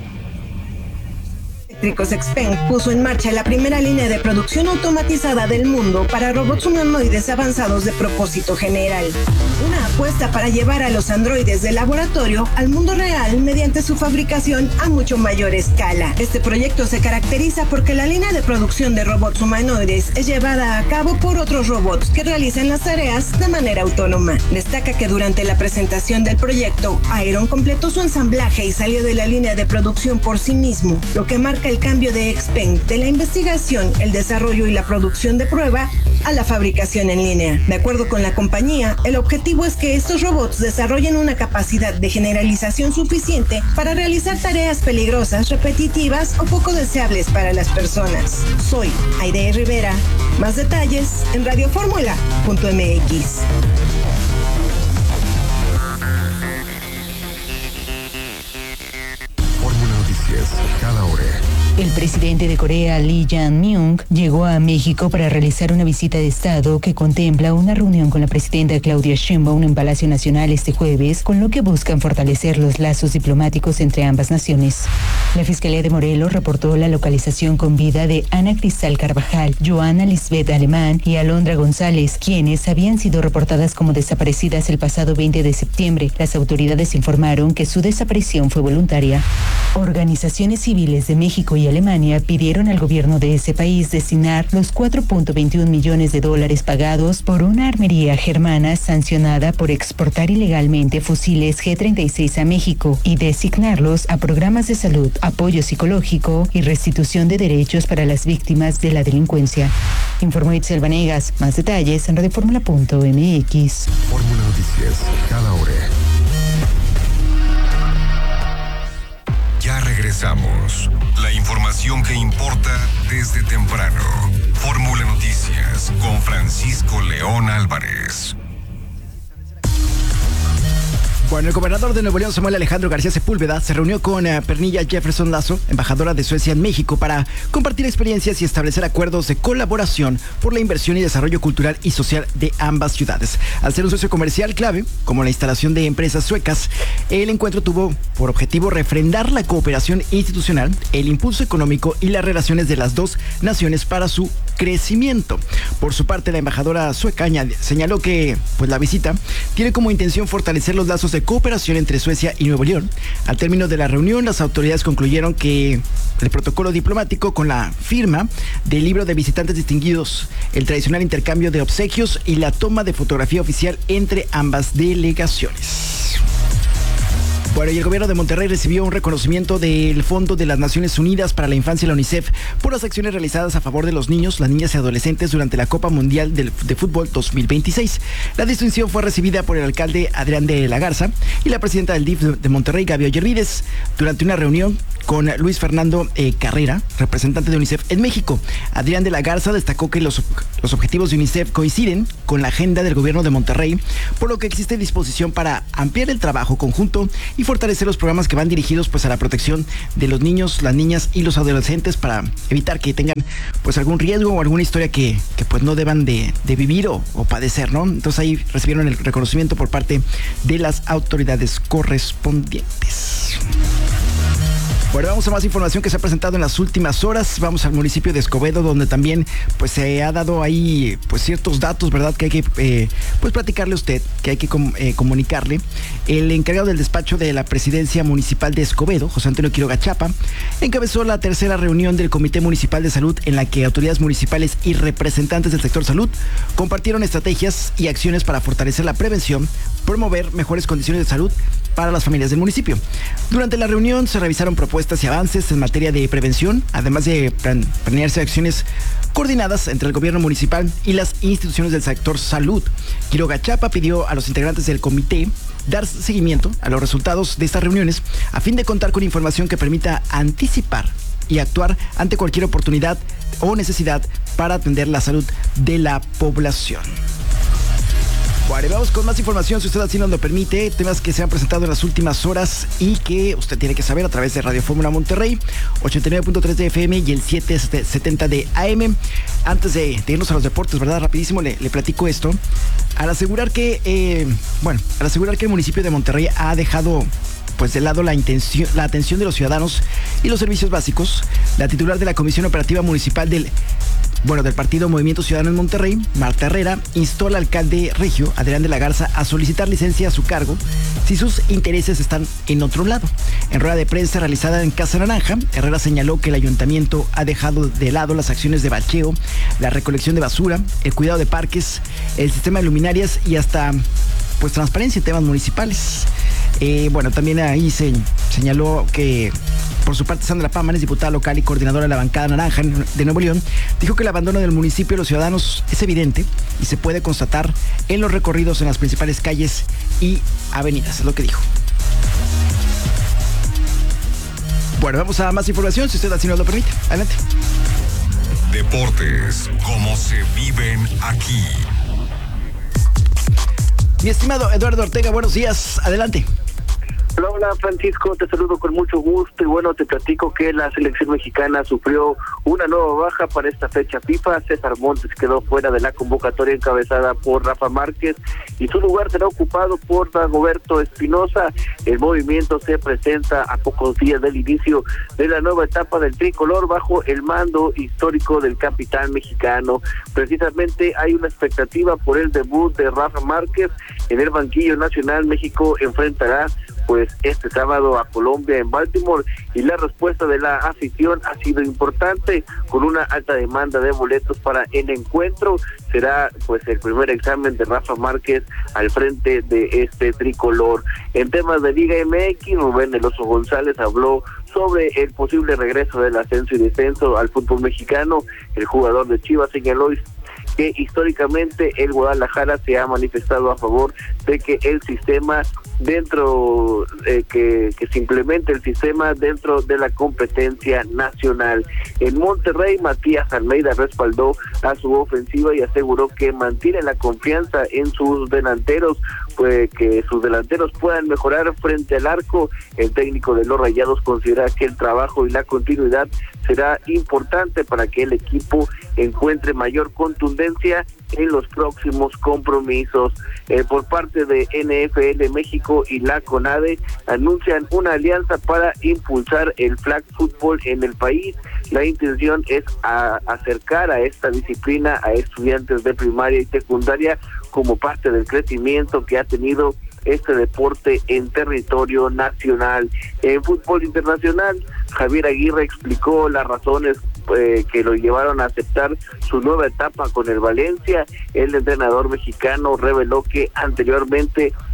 Eléctricos Expen puso en marcha la primera línea de producción automatizada del mundo para robots humanoides avanzados de propósito general. Una apuesta para llevar a los androides del laboratorio al mundo real mediante su fabricación a mucho mayor escala. Este proyecto se caracteriza porque la línea de producción de robots humanoides es llevada a cabo por otros robots que realizan las tareas de manera autónoma. Destaca que durante la presentación del proyecto, Iron completó su ensamblaje y salió de la línea de producción por sí mismo, lo que marca el cambio de Expen de la investigación, el desarrollo y la producción de prueba a la fabricación en línea. De acuerdo con la compañía, el objetivo es que estos robots desarrollen una capacidad de generalización suficiente para realizar tareas peligrosas, repetitivas o poco deseables para las personas. Soy Aide Rivera. Más detalles en radioformula.mx. Cada hora. El presidente de Corea, Lee Jae-myung, llegó a México para realizar una visita de Estado que contempla una reunión con la presidenta Claudia Sheinbaum en Palacio Nacional este jueves, con lo que buscan fortalecer los lazos diplomáticos entre ambas naciones. La Fiscalía de Morelos reportó la localización con vida de Ana Cristal Carvajal, Joana Lisbeth Alemán y Alondra González, quienes habían sido reportadas como desaparecidas el pasado 20 de septiembre. Las autoridades informaron que su desaparición fue voluntaria. Organizaciones civiles de México y Alemania pidieron al gobierno de ese país destinar los $4.21 millones pagados por una armería germana sancionada por exportar ilegalmente fusiles G-36 a México y designarlos a programas de salud, apoyo psicológico y restitución de derechos para las víctimas de la delincuencia. Informó Itzel Vanegas. Más detalles en radioformula.mx. Fórmula Noticias, cada hora. Ya regresamos. La información que importa desde temprano. Fórmula Noticias con Francisco León Álvarez. Bueno, el gobernador de Nuevo León, Samuel Alejandro García Sepúlveda, se reunió con Pernilla Jefferson Lazo, embajadora de Suecia en México, para compartir experiencias y establecer acuerdos de colaboración por la inversión y desarrollo cultural y social de ambas ciudades. Al ser un socio comercial clave, como la instalación de empresas suecas, el encuentro tuvo por objetivo refrendar la cooperación institucional, el impulso económico y las relaciones de las dos naciones para su crecimiento. Por su parte, la embajadora sueca señaló que la visita tiene como intención fortalecer los lazos de cooperación entre Suecia y Nuevo León. Al término de la reunión, las autoridades concluyeron que el protocolo diplomático con la firma del libro de visitantes distinguidos, el tradicional intercambio de obsequios y la toma de fotografía oficial entre ambas delegaciones. Bueno, y el gobierno de Monterrey recibió un reconocimiento del Fondo de las Naciones Unidas para la Infancia y la UNICEF por las acciones realizadas a favor de los niños, las niñas y adolescentes durante la Copa Mundial de Fútbol 2026. La distinción fue recibida por el alcalde Adrián de la Garza y la presidenta del DIF de Monterrey, Gaby Ollervides, durante una reunión con Luis Fernando Carrera, representante de UNICEF en México. Adrián de la Garza destacó que los objetivos de UNICEF coinciden con la agenda del gobierno de Monterrey, por lo que existe disposición para ampliar el trabajo conjunto y fortalecer los programas que van dirigidos pues a la protección de los niños, las niñas y los adolescentes para evitar que tengan pues algún riesgo o alguna historia que pues no deban de vivir o padecer, ¿no? Entonces ahí recibieron el reconocimiento por parte de las autoridades correspondientes. Bueno, vamos a más información que se ha presentado en las últimas horas. Vamos al municipio de Escobedo, donde también pues se ha dado ahí pues ciertos datos, ¿verdad? Que hay que pues platicarle a usted, que hay que comunicarle. El encargado del despacho de la presidencia municipal de Escobedo, José Antonio Quiroga Chapa, encabezó la tercera reunión del Comité Municipal de Salud, en la que autoridades municipales y representantes del sector salud compartieron estrategias y acciones para fortalecer la prevención, promover mejores condiciones de salud para las familias del municipio. Durante la reunión se revisaron propuestas y avances en materia de prevención, además de planearse acciones coordinadas entre el gobierno municipal y las instituciones del sector salud. Quiroga Chapa pidió a los integrantes del comité dar seguimiento a los resultados de estas reuniones a fin de contar con información que permita anticipar y actuar ante cualquier oportunidad o necesidad para atender la salud de la población. Bueno, vamos con más información, si usted así nos lo permite, temas que se han presentado en las últimas horas y que usted tiene que saber a través de Radio Fórmula Monterrey, 89.3 de FM y el 770 de AM. Antes de irnos a los deportes, ¿verdad? Rapidísimo le platico esto. Al asegurar que el municipio de Monterrey ha dejado pues de lado la atención de los ciudadanos y los servicios básicos, la titular de la Comisión Operativa Municipal del Partido Movimiento Ciudadano en Monterrey, Marta Herrera, instó al alcalde regio, Adrián de la Garza, a solicitar licencia a su cargo si sus intereses están en otro lado. En rueda de prensa realizada en Casa Naranja, Herrera señaló que el ayuntamiento ha dejado de lado las acciones de bacheo, la recolección de basura, el cuidado de parques, el sistema de luminarias y hasta pues transparencia en temas municipales. También ahí se señaló que por su parte Sandra Pámanes, diputada local y coordinadora de la bancada naranja de Nuevo León, dijo que el abandono del municipio de los ciudadanos es evidente y se puede constatar en los recorridos en las principales calles y avenidas, es lo que dijo. Bueno, vamos a más información, si usted así nos lo permite. Adelante. Deportes, como se viven aquí. Mi estimado Eduardo Ortega, buenos días, adelante. Hola Francisco, te saludo con mucho gusto y bueno, te platico que la selección mexicana sufrió una nueva baja para esta fecha FIFA. César Montes quedó fuera de la convocatoria encabezada por Rafa Márquez y su lugar será ocupado por Dagoberto Espinosa. El movimiento se presenta a pocos días del inicio de la nueva etapa del tricolor bajo el mando histórico del capitán mexicano. Precisamente hay una expectativa por el debut de Rafa Márquez en el banquillo nacional. México enfrentará pues este sábado a Colombia en Baltimore y la respuesta de la afición ha sido importante, con una alta demanda de boletos para el encuentro. Será pues el primer examen de Rafa Márquez al frente de este tricolor. En temas de Liga MX, Rubén El Oso González habló sobre el posible regreso del ascenso y descenso al fútbol mexicano. El jugador de Chivas señaló que históricamente el Guadalajara se ha manifestado a favor de que el sistema que se implemente el sistema dentro de la competencia nacional. En Monterrey, Matías Almeida respaldó a su ofensiva y aseguró que mantiene la confianza en sus delanteros, pues que sus delanteros puedan mejorar frente al arco. El técnico de los Rayados considera que el trabajo y la continuidad será importante para que el equipo encuentre mayor contundencia en los próximos compromisos. Por parte de NFL México y la CONADE anuncian una alianza para impulsar el flag football en el país. La intención es acercar a esta disciplina a estudiantes de primaria y secundaria como parte del crecimiento que ha tenido este deporte en territorio nacional. En fútbol internacional, Javier Aguirre explicó las razones que lo llevaron a aceptar su nueva etapa con el Valencia. El entrenador mexicano reveló que anteriormente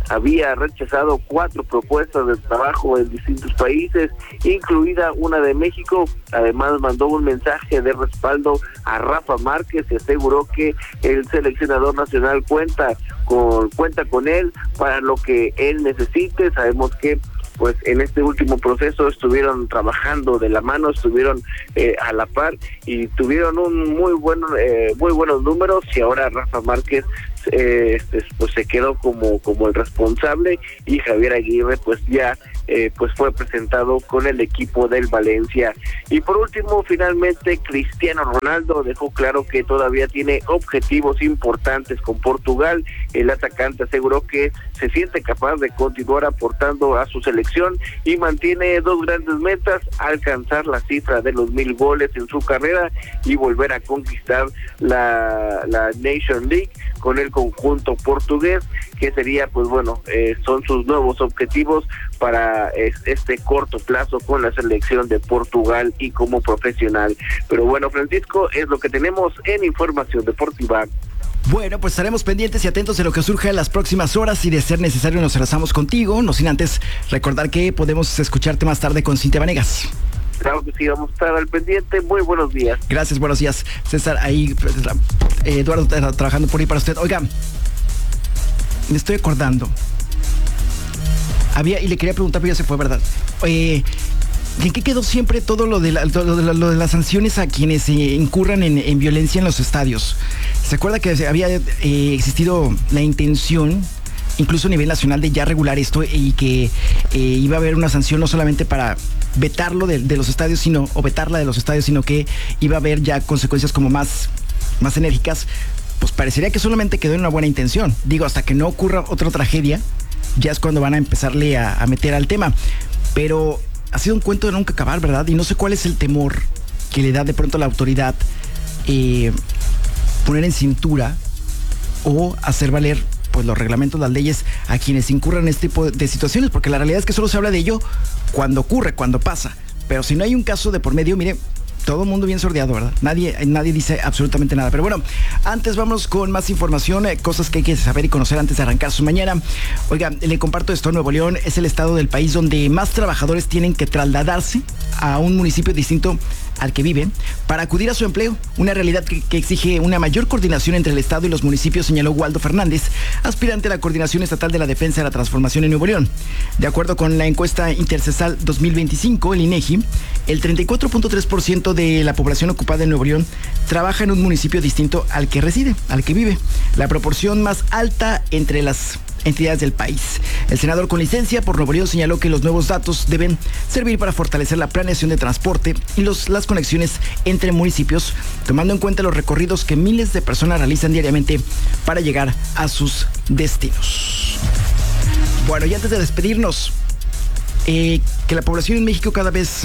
había rechazado 4 propuestas de trabajo en distintos países, incluida una de México. Además mandó un mensaje de respaldo a Rafa Márquez y aseguró que el seleccionador nacional cuenta con él para lo que él necesite. Sabemos que pues en este último proceso estuvieron trabajando de la mano, estuvieron a la par y tuvieron un muy buenos números, y ahora Rafa Márquez pues se quedó como el responsable, y Javier Aguirre pues ya pues fue presentado con el equipo del Valencia. Y por último, finalmente, Cristiano Ronaldo dejó claro que todavía tiene objetivos importantes con Portugal. El atacante aseguró que se siente capaz de continuar aportando a su selección y mantiene 2 grandes metas: alcanzar la cifra de los 1000 goles en su carrera y volver a conquistar la Nation League con el conjunto portugués, que sería pues bueno, son sus nuevos objetivos para este corto plazo con la selección de Portugal y como profesional. Pero bueno, Francisco, es lo que tenemos en información deportiva. Bueno, pues estaremos pendientes y atentos de lo que surja en las próximas horas, y de ser necesario nos enlazamos contigo, no sin antes recordar que podemos escucharte más tarde con Cintia Vanegas. Claro que sí, vamos a estar al pendiente. Muy buenos días. Gracias, buenos días. César, ahí, Eduardo trabajando por ahí para usted. Oiga, me estoy acordando. Y le quería preguntar, pero ya se fue, ¿verdad? ¿En qué quedó siempre todo lo de las sanciones a quienes incurran en violencia en los estadios? ¿Se acuerda que había existido la intención, incluso a nivel nacional, de ya regular esto, y que iba a haber una sanción no solamente para vetarlo de los estadios, o vetarla de los estadios, sino que iba a haber ya consecuencias como más enérgicas? Pues parecería que solamente quedó en una buena intención. Digo, hasta que no ocurra otra tragedia, ya es cuando van a empezarle a meter al tema. Pero ha sido un cuento de nunca acabar, ¿verdad? Y no sé cuál es el temor que le da de pronto a la autoridad poner en cintura o hacer valer pues los reglamentos, las leyes a quienes incurran en este tipo de situaciones, porque la realidad es que solo se habla de ello cuando ocurre, cuando pasa. Pero si no hay un caso de por medio, mire, todo el mundo bien sordeado, ¿verdad? Nadie dice absolutamente nada. Pero bueno, antes vamos con más información, cosas que hay que saber y conocer antes de arrancar su mañana. Oiga, le comparto esto: Nuevo León es el estado del país donde más trabajadores tienen que trasladarse a un municipio distinto al que viven para acudir a su empleo, una realidad que exige una mayor coordinación entre el Estado y los municipios, señaló Waldo Fernández, aspirante a la Coordinación Estatal de la Defensa de la Transformación en Nuevo León. De acuerdo con la encuesta intercesal 2025, el INEGI, el 34.3% de la población ocupada en Nuevo León trabaja en un municipio distinto al que reside, al que vive, la proporción más alta entre las entidades del país. El senador con licencia por Nuevo León señaló que los nuevos datos deben servir para fortalecer la planeación de transporte y las conexiones entre municipios, tomando en cuenta los recorridos que miles de personas realizan diariamente para llegar a sus destinos. Bueno, y antes de despedirnos, que la población en México cada vez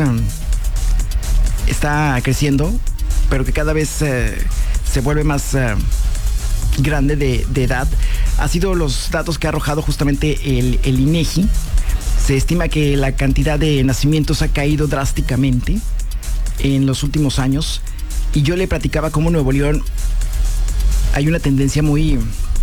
está creciendo, pero que cada vez se vuelve más grande de edad, ha sido los datos que ha arrojado justamente el INEGI. Se estima que la cantidad de nacimientos ha caído drásticamente en los últimos años, y yo le platicaba cómo en Nuevo León hay una tendencia muy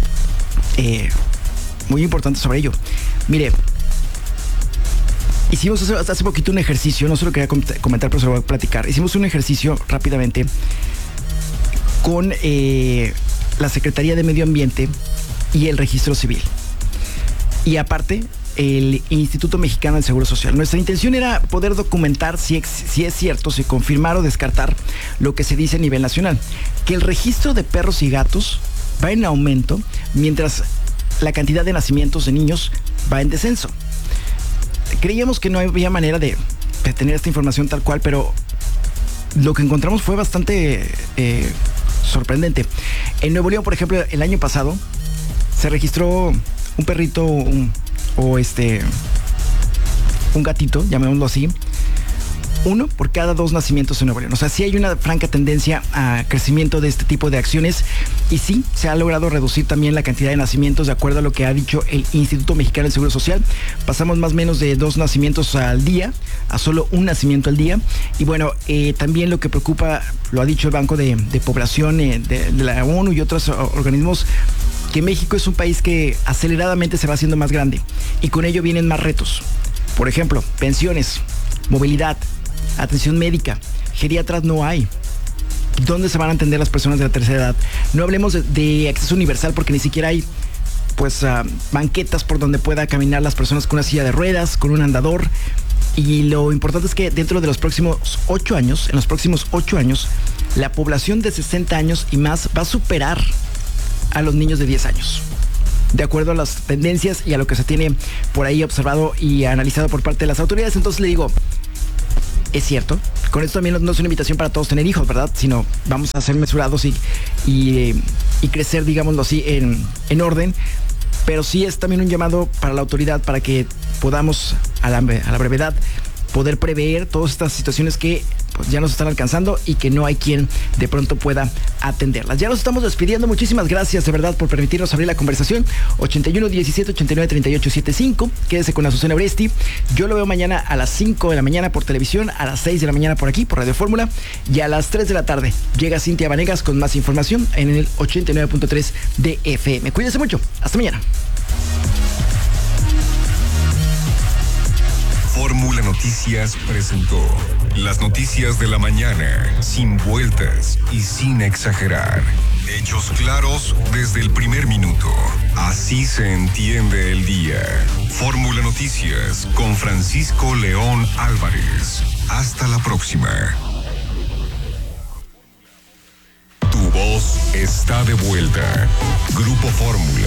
importante sobre ello. Mire, hicimos hace poquito un ejercicio, no se lo quería comentar, pero se lo voy a platicar. Hicimos un ejercicio rápidamente con la Secretaría de Medio Ambiente y el Registro Civil, y aparte el Instituto Mexicano del Seguro Social. Nuestra intención era poder documentar si es cierto, si confirmar o descartar lo que se dice a nivel nacional, que el registro de perros y gatos va en aumento, mientras la cantidad de nacimientos de niños va en descenso. Creíamos que no había manera de tener esta información tal cual, pero lo que encontramos fue bastante sorprendente. En Nuevo León, por ejemplo, el año pasado se registró un perrito, un gatito, llamémoslo así, 1 por cada 2 nacimientos en Nuevo León. O sea, sí hay una franca tendencia a crecimiento de este tipo de acciones, y sí se ha logrado reducir también la cantidad de nacimientos, de acuerdo a lo que ha dicho el Instituto Mexicano del Seguro Social. Pasamos más o menos de 2 nacimientos al día a solo 1 nacimiento al día. Y bueno, también lo que preocupa, lo ha dicho el Banco de Población de la ONU y otros organismos, que México es un país que aceleradamente se va haciendo más grande y con ello vienen más retos. Por ejemplo, pensiones, movilidad, atención médica, geriatras no hay. ¿Dónde se van a atender las personas de la tercera edad? No hablemos de acceso universal porque ni siquiera hay banquetas por donde pueda caminar las personas con una silla de ruedas, con un andador. Y lo importante es que dentro de los próximos 8 años, la población de 60 años y más va a superar a los niños de 10 años. De acuerdo a las tendencias y a lo que se tiene por ahí observado y analizado por parte de las autoridades. Entonces le digo, es cierto, con esto también no es una invitación para todos tener hijos, ¿verdad? Sino vamos a ser mesurados y crecer, digámoslo así, en orden. Pero sí es también un llamado para la autoridad para que podamos a la brevedad poder prever todas estas situaciones que pues ya nos están alcanzando y que no hay quien de pronto pueda atenderlas. Ya nos estamos despidiendo. Muchísimas gracias de verdad por permitirnos abrir la conversación. 81 17 89 38 75. Quédese con Azucena Oresti. Yo lo veo mañana a las 5 de la mañana por televisión, a las 6 de la mañana por aquí, por Radio Fórmula, y a las 3 de la tarde llega Cintia Vanegas con más información en el 89.3 de FM. Cuídese mucho. Hasta mañana. Fórmula Noticias presentó las noticias de la mañana, sin vueltas y sin exagerar. Hechos claros desde el primer minuto. Así se entiende el día. Fórmula Noticias con Francisco León Álvarez. Hasta la próxima. Tu voz está de vuelta. Grupo Fórmula.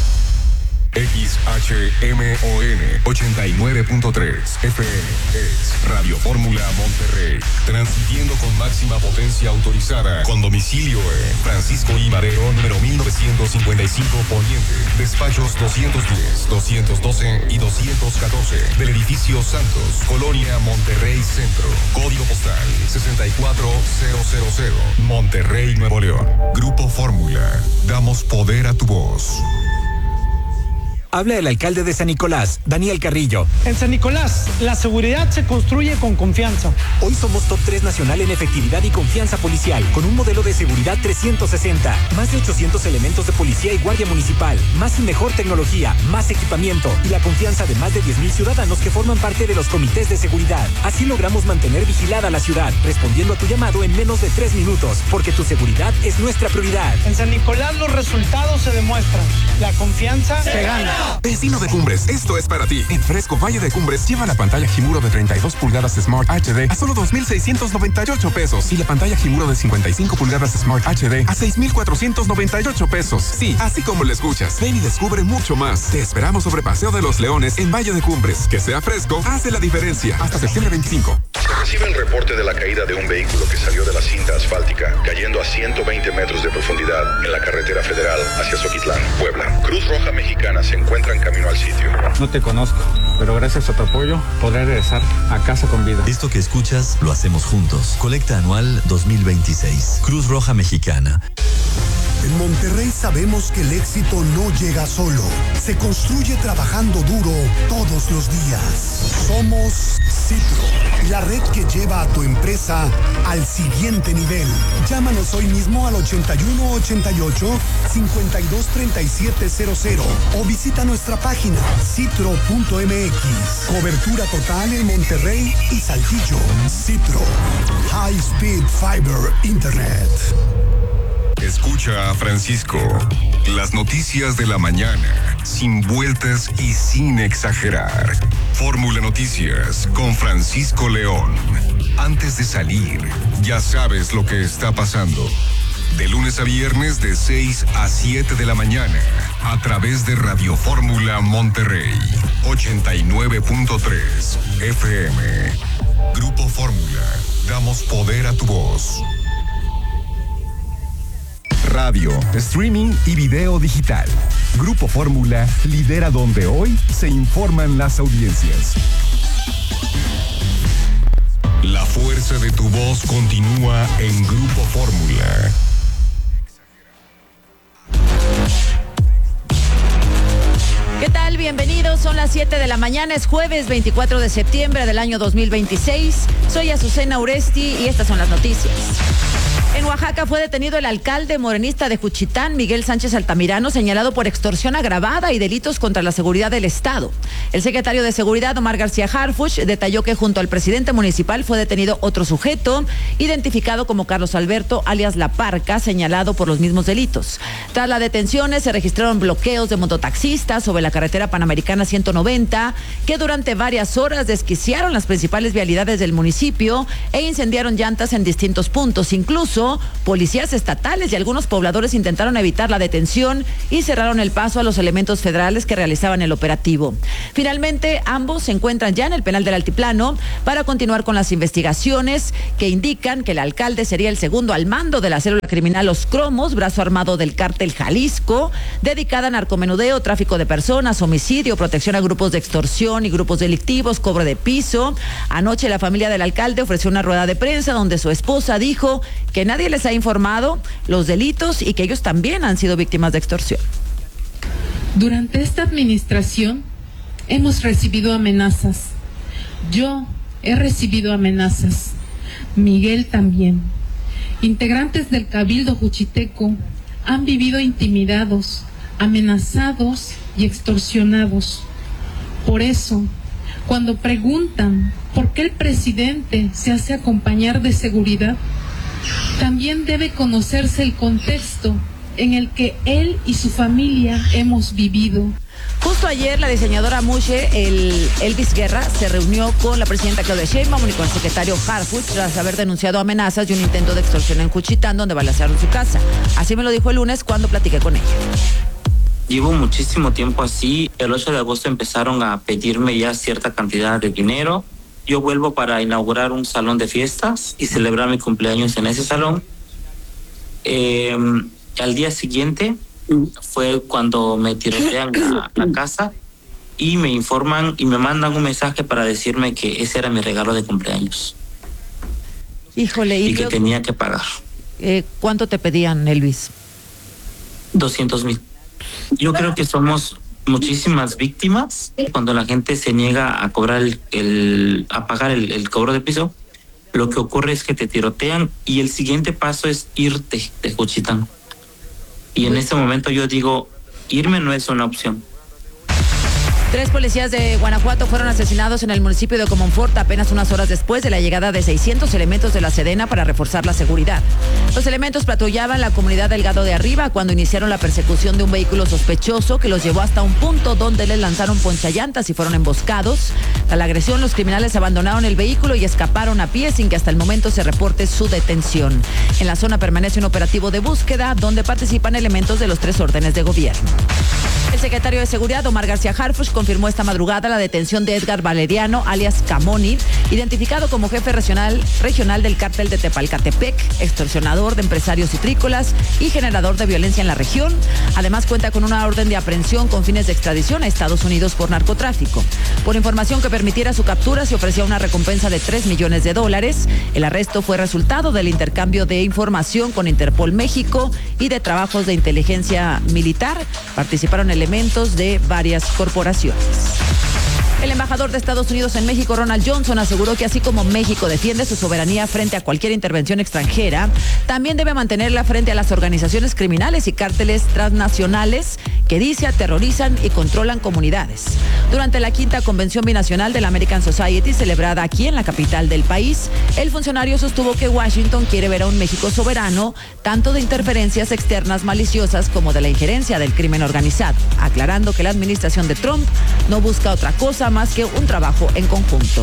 XHMON 89.3 FM es Radio Fórmula Monterrey, transmitiendo con máxima potencia autorizada, con domicilio en Francisco I. Madero, número 1955 Poniente, despachos 210, 212 y 214 del edificio Santos, Colonia Monterrey Centro, código postal 64000, Monterrey, Nuevo León. Grupo Fórmula, damos poder a tu voz. Habla el alcalde de San Nicolás, Daniel Carrillo. En San Nicolás, la seguridad se construye con confianza. Hoy somos top 3 nacional en efectividad y confianza policial, con un modelo de seguridad 360, más de 800 elementos de policía y guardia municipal, más y mejor tecnología, más equipamiento y la confianza de más de 10,000 ciudadanos que forman parte de los comités de seguridad. Así logramos mantener vigilada la ciudad, respondiendo a tu llamado en menos de 3 minutos, porque tu seguridad es nuestra prioridad. En San Nicolás los resultados se demuestran. La confianza se gana. Vecino de Cumbres, esto es para ti. En Fresco Valle de Cumbres lleva la pantalla Himuro de 32 pulgadas Smart HD a solo 2,698 pesos y la pantalla Himuro de 55 pulgadas Smart HD a 6,498 pesos. Sí, así como lo escuchas. Ven y descubre mucho más. Te esperamos sobre Paseo de los Leones en Valle de Cumbres. Que sea fresco, hace la diferencia. Hasta septiembre 25. Se recibe el reporte de la caída de un vehículo que salió de la cinta asfáltica, cayendo a 120 metros de profundidad en la carretera federal hacia Zoquitlán, Puebla. Cruz Roja Mexicana se encuentra en camino al sitio. No te conozco, pero gracias a tu apoyo podré regresar a casa con vida. Esto que escuchas lo hacemos juntos. Colecta anual 2026. Cruz Roja Mexicana. En Monterrey sabemos que el éxito no llega solo. Se construye trabajando duro todos los días. Somos Citro, la red que lleva a tu empresa al siguiente nivel. Llámanos hoy mismo al 8188-523700 o visita nuestra página citro.mx. Cobertura total en Monterrey y Saltillo. Citro, High Speed Fiber Internet. Escucha a Francisco. Las noticias de la mañana, sin vueltas y sin exagerar. Fórmula Noticias con Francisco León. Antes de salir, ya sabes lo que está pasando. De lunes a viernes de 6 a 7 de la mañana, a través de Radio Fórmula Monterrey, 89.3 FM. Grupo Fórmula, damos poder a tu voz. Radio, streaming y video digital. Grupo Fórmula lidera donde hoy se informan las audiencias. La fuerza de tu voz continúa en Grupo Fórmula. ¿Qué tal? Bienvenidos. Son las 7 de la mañana. Es jueves 24 de septiembre del año 2026. Soy Azucena Oresti y estas son las noticias. En Oaxaca, Oaxaca fue detenido el alcalde morenista de Juchitán, Miguel Sánchez Altamirano, señalado por extorsión agravada y delitos contra la seguridad del Estado. El secretario de Seguridad, Omar García Harfuch, detalló que junto al presidente municipal fue detenido otro sujeto, identificado como Carlos Alberto, alias La Parca, señalado por los mismos delitos. Tras las detenciones, se registraron bloqueos de mototaxistas sobre la carretera Panamericana 190, que durante varias horas desquiciaron las principales vialidades del municipio e incendiaron llantas en distintos puntos. Incluso policías estatales y algunos pobladores intentaron evitar la detención y cerraron el paso a los elementos federales que realizaban el operativo. Finalmente, ambos se encuentran ya en el penal del Altiplano para continuar con las investigaciones que indican que el alcalde sería el segundo al mando de la célula criminal Los Cromos, brazo armado del cártel Jalisco, dedicada a narcomenudeo, tráfico de personas, homicidio, protección a grupos de extorsión y grupos delictivos, cobro de piso. Anoche la familia del alcalde ofreció una rueda de prensa donde su esposa dijo que nadie les ha informado los delitos y que ellos también han sido víctimas de extorsión. Durante esta administración hemos recibido amenazas. Yo he recibido amenazas. Miguel también. Integrantes del Cabildo Juchiteco han vivido intimidados, amenazados y extorsionados. Por eso, cuando preguntan por qué el presidente se hace acompañar de seguridad, también debe conocerse el contexto en el que él y su familia hemos vivido. Justo ayer la diseñadora Mushe, Elvis Guerra, se reunió con la presidenta Claudia Sheinbaum y con el secretario Harfuch tras haber denunciado amenazas y un intento de extorsión en Juchitán, donde balacearon su casa. Así me lo dijo el lunes cuando platiqué con ella. Llevo muchísimo tiempo así. El 8 de agosto empezaron a pedirme ya cierta cantidad de dinero. Yo vuelvo para inaugurar un salón de fiestas y celebrar mi cumpleaños en ese salón. Al día siguiente fue cuando me tirotean la casa y me informan y me mandan un mensaje para decirme que ese era mi regalo de cumpleaños. Híjole, y que tenía que pagar. ¿Cuánto te pedían, Elvis? 200,000. Yo creo que somos muchísimas víctimas cuando la gente se niega a cobrar a pagar el cobro de piso. Lo que ocurre es que te tirotean y el siguiente paso es irte de Juchitán. Y en este momento yo digo, irme no es una opción. 3 policías de Guanajuato fueron asesinados en el municipio de Comonfort apenas unas horas después de la llegada de 600 elementos de la Sedena para reforzar la seguridad. Los elementos patrullaban la comunidad Delgado de Arriba cuando iniciaron la persecución de un vehículo sospechoso que los llevó hasta un punto donde les lanzaron ponchallantas y fueron emboscados. Tras la agresión, los criminales abandonaron el vehículo y escaparon a pie sin que hasta el momento se reporte su detención. En la zona permanece un operativo de búsqueda donde participan elementos de los 3 órdenes de gobierno. El secretario de Seguridad, Omar García Harfuch, confirmó esta madrugada la detención de Edgar Valeriano, alias Camoni, identificado como jefe regional del cártel de Tepalcatepec, extorsionador de empresarios citrícolas y generador de violencia en la región. Además, cuenta con una orden de aprehensión con fines de extradición a Estados Unidos por narcotráfico. Por información que permitiera su captura, se ofrecía una recompensa de $3 millones. El arresto fue resultado del intercambio de información con Interpol México y de trabajos de inteligencia militar. Participaron elementos de varias corporaciones. El embajador de Estados Unidos en México, Ronald Johnson, aseguró que así como México defiende su soberanía frente a cualquier intervención extranjera, también debe mantenerla frente a las organizaciones criminales y cárteles transnacionales que dice aterrorizan y controlan comunidades. Durante la 5ª Convención Binacional de la American Society, celebrada aquí en la capital del país, el funcionario sostuvo que Washington quiere ver a un México soberano, tanto de interferencias externas maliciosas como de la injerencia del crimen organizado, aclarando que la administración de Trump no busca otra cosa más que un trabajo en conjunto.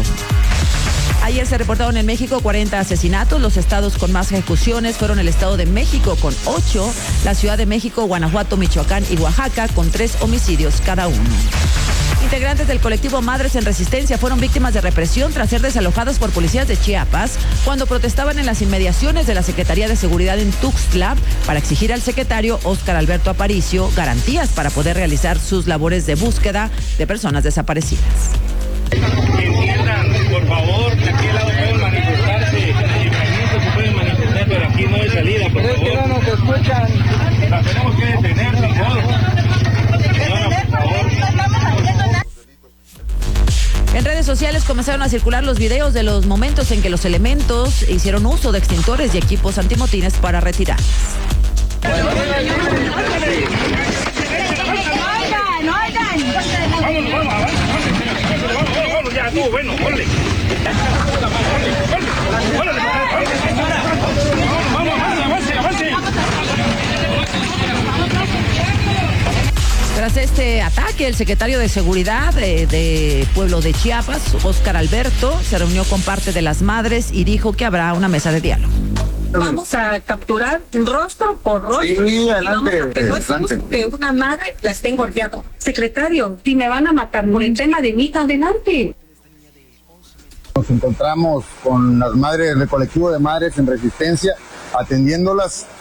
Ayer se reportaron en México 40 asesinatos. Los estados con más ejecuciones fueron el Estado de México con 8, la Ciudad de México, Guanajuato, Michoacán y Oaxaca con 3 homicidios cada uno. Integrantes del colectivo Madres en Resistencia fueron víctimas de represión tras ser desalojados por policías de Chiapas cuando protestaban en las inmediaciones de la Secretaría de Seguridad en Tuxtla para exigir al secretario Óscar Alberto Aparicio garantías para poder realizar sus labores de búsqueda de personas desaparecidas. Entiendan, por favor, que aquí al lado pueden manifestarse, y imagínense que pueden manifestar, pero aquí no hay salida, por favor. Es que no nos escuchan. La tenemos que detener, sin modo. Señora, por favor. En redes sociales sociales comenzaron a circular los videos de los momentos en que los elementos hicieron uso de extintores y equipos antimotines para retirar. Ya, tú, bueno, órale. Tras este ataque, el secretario de Seguridad de Pueblo de Chiapas, Óscar Alberto, se reunió con parte de las madres y dijo que habrá una mesa de diálogo. Vamos a capturar rostro por rostro. Sí, adelante. Que una madre la estén golpeando. Secretario, si me van a matar por el tema de mi hija, adelante. Nos encontramos con las madres del colectivo de madres en resistencia, atendiéndolas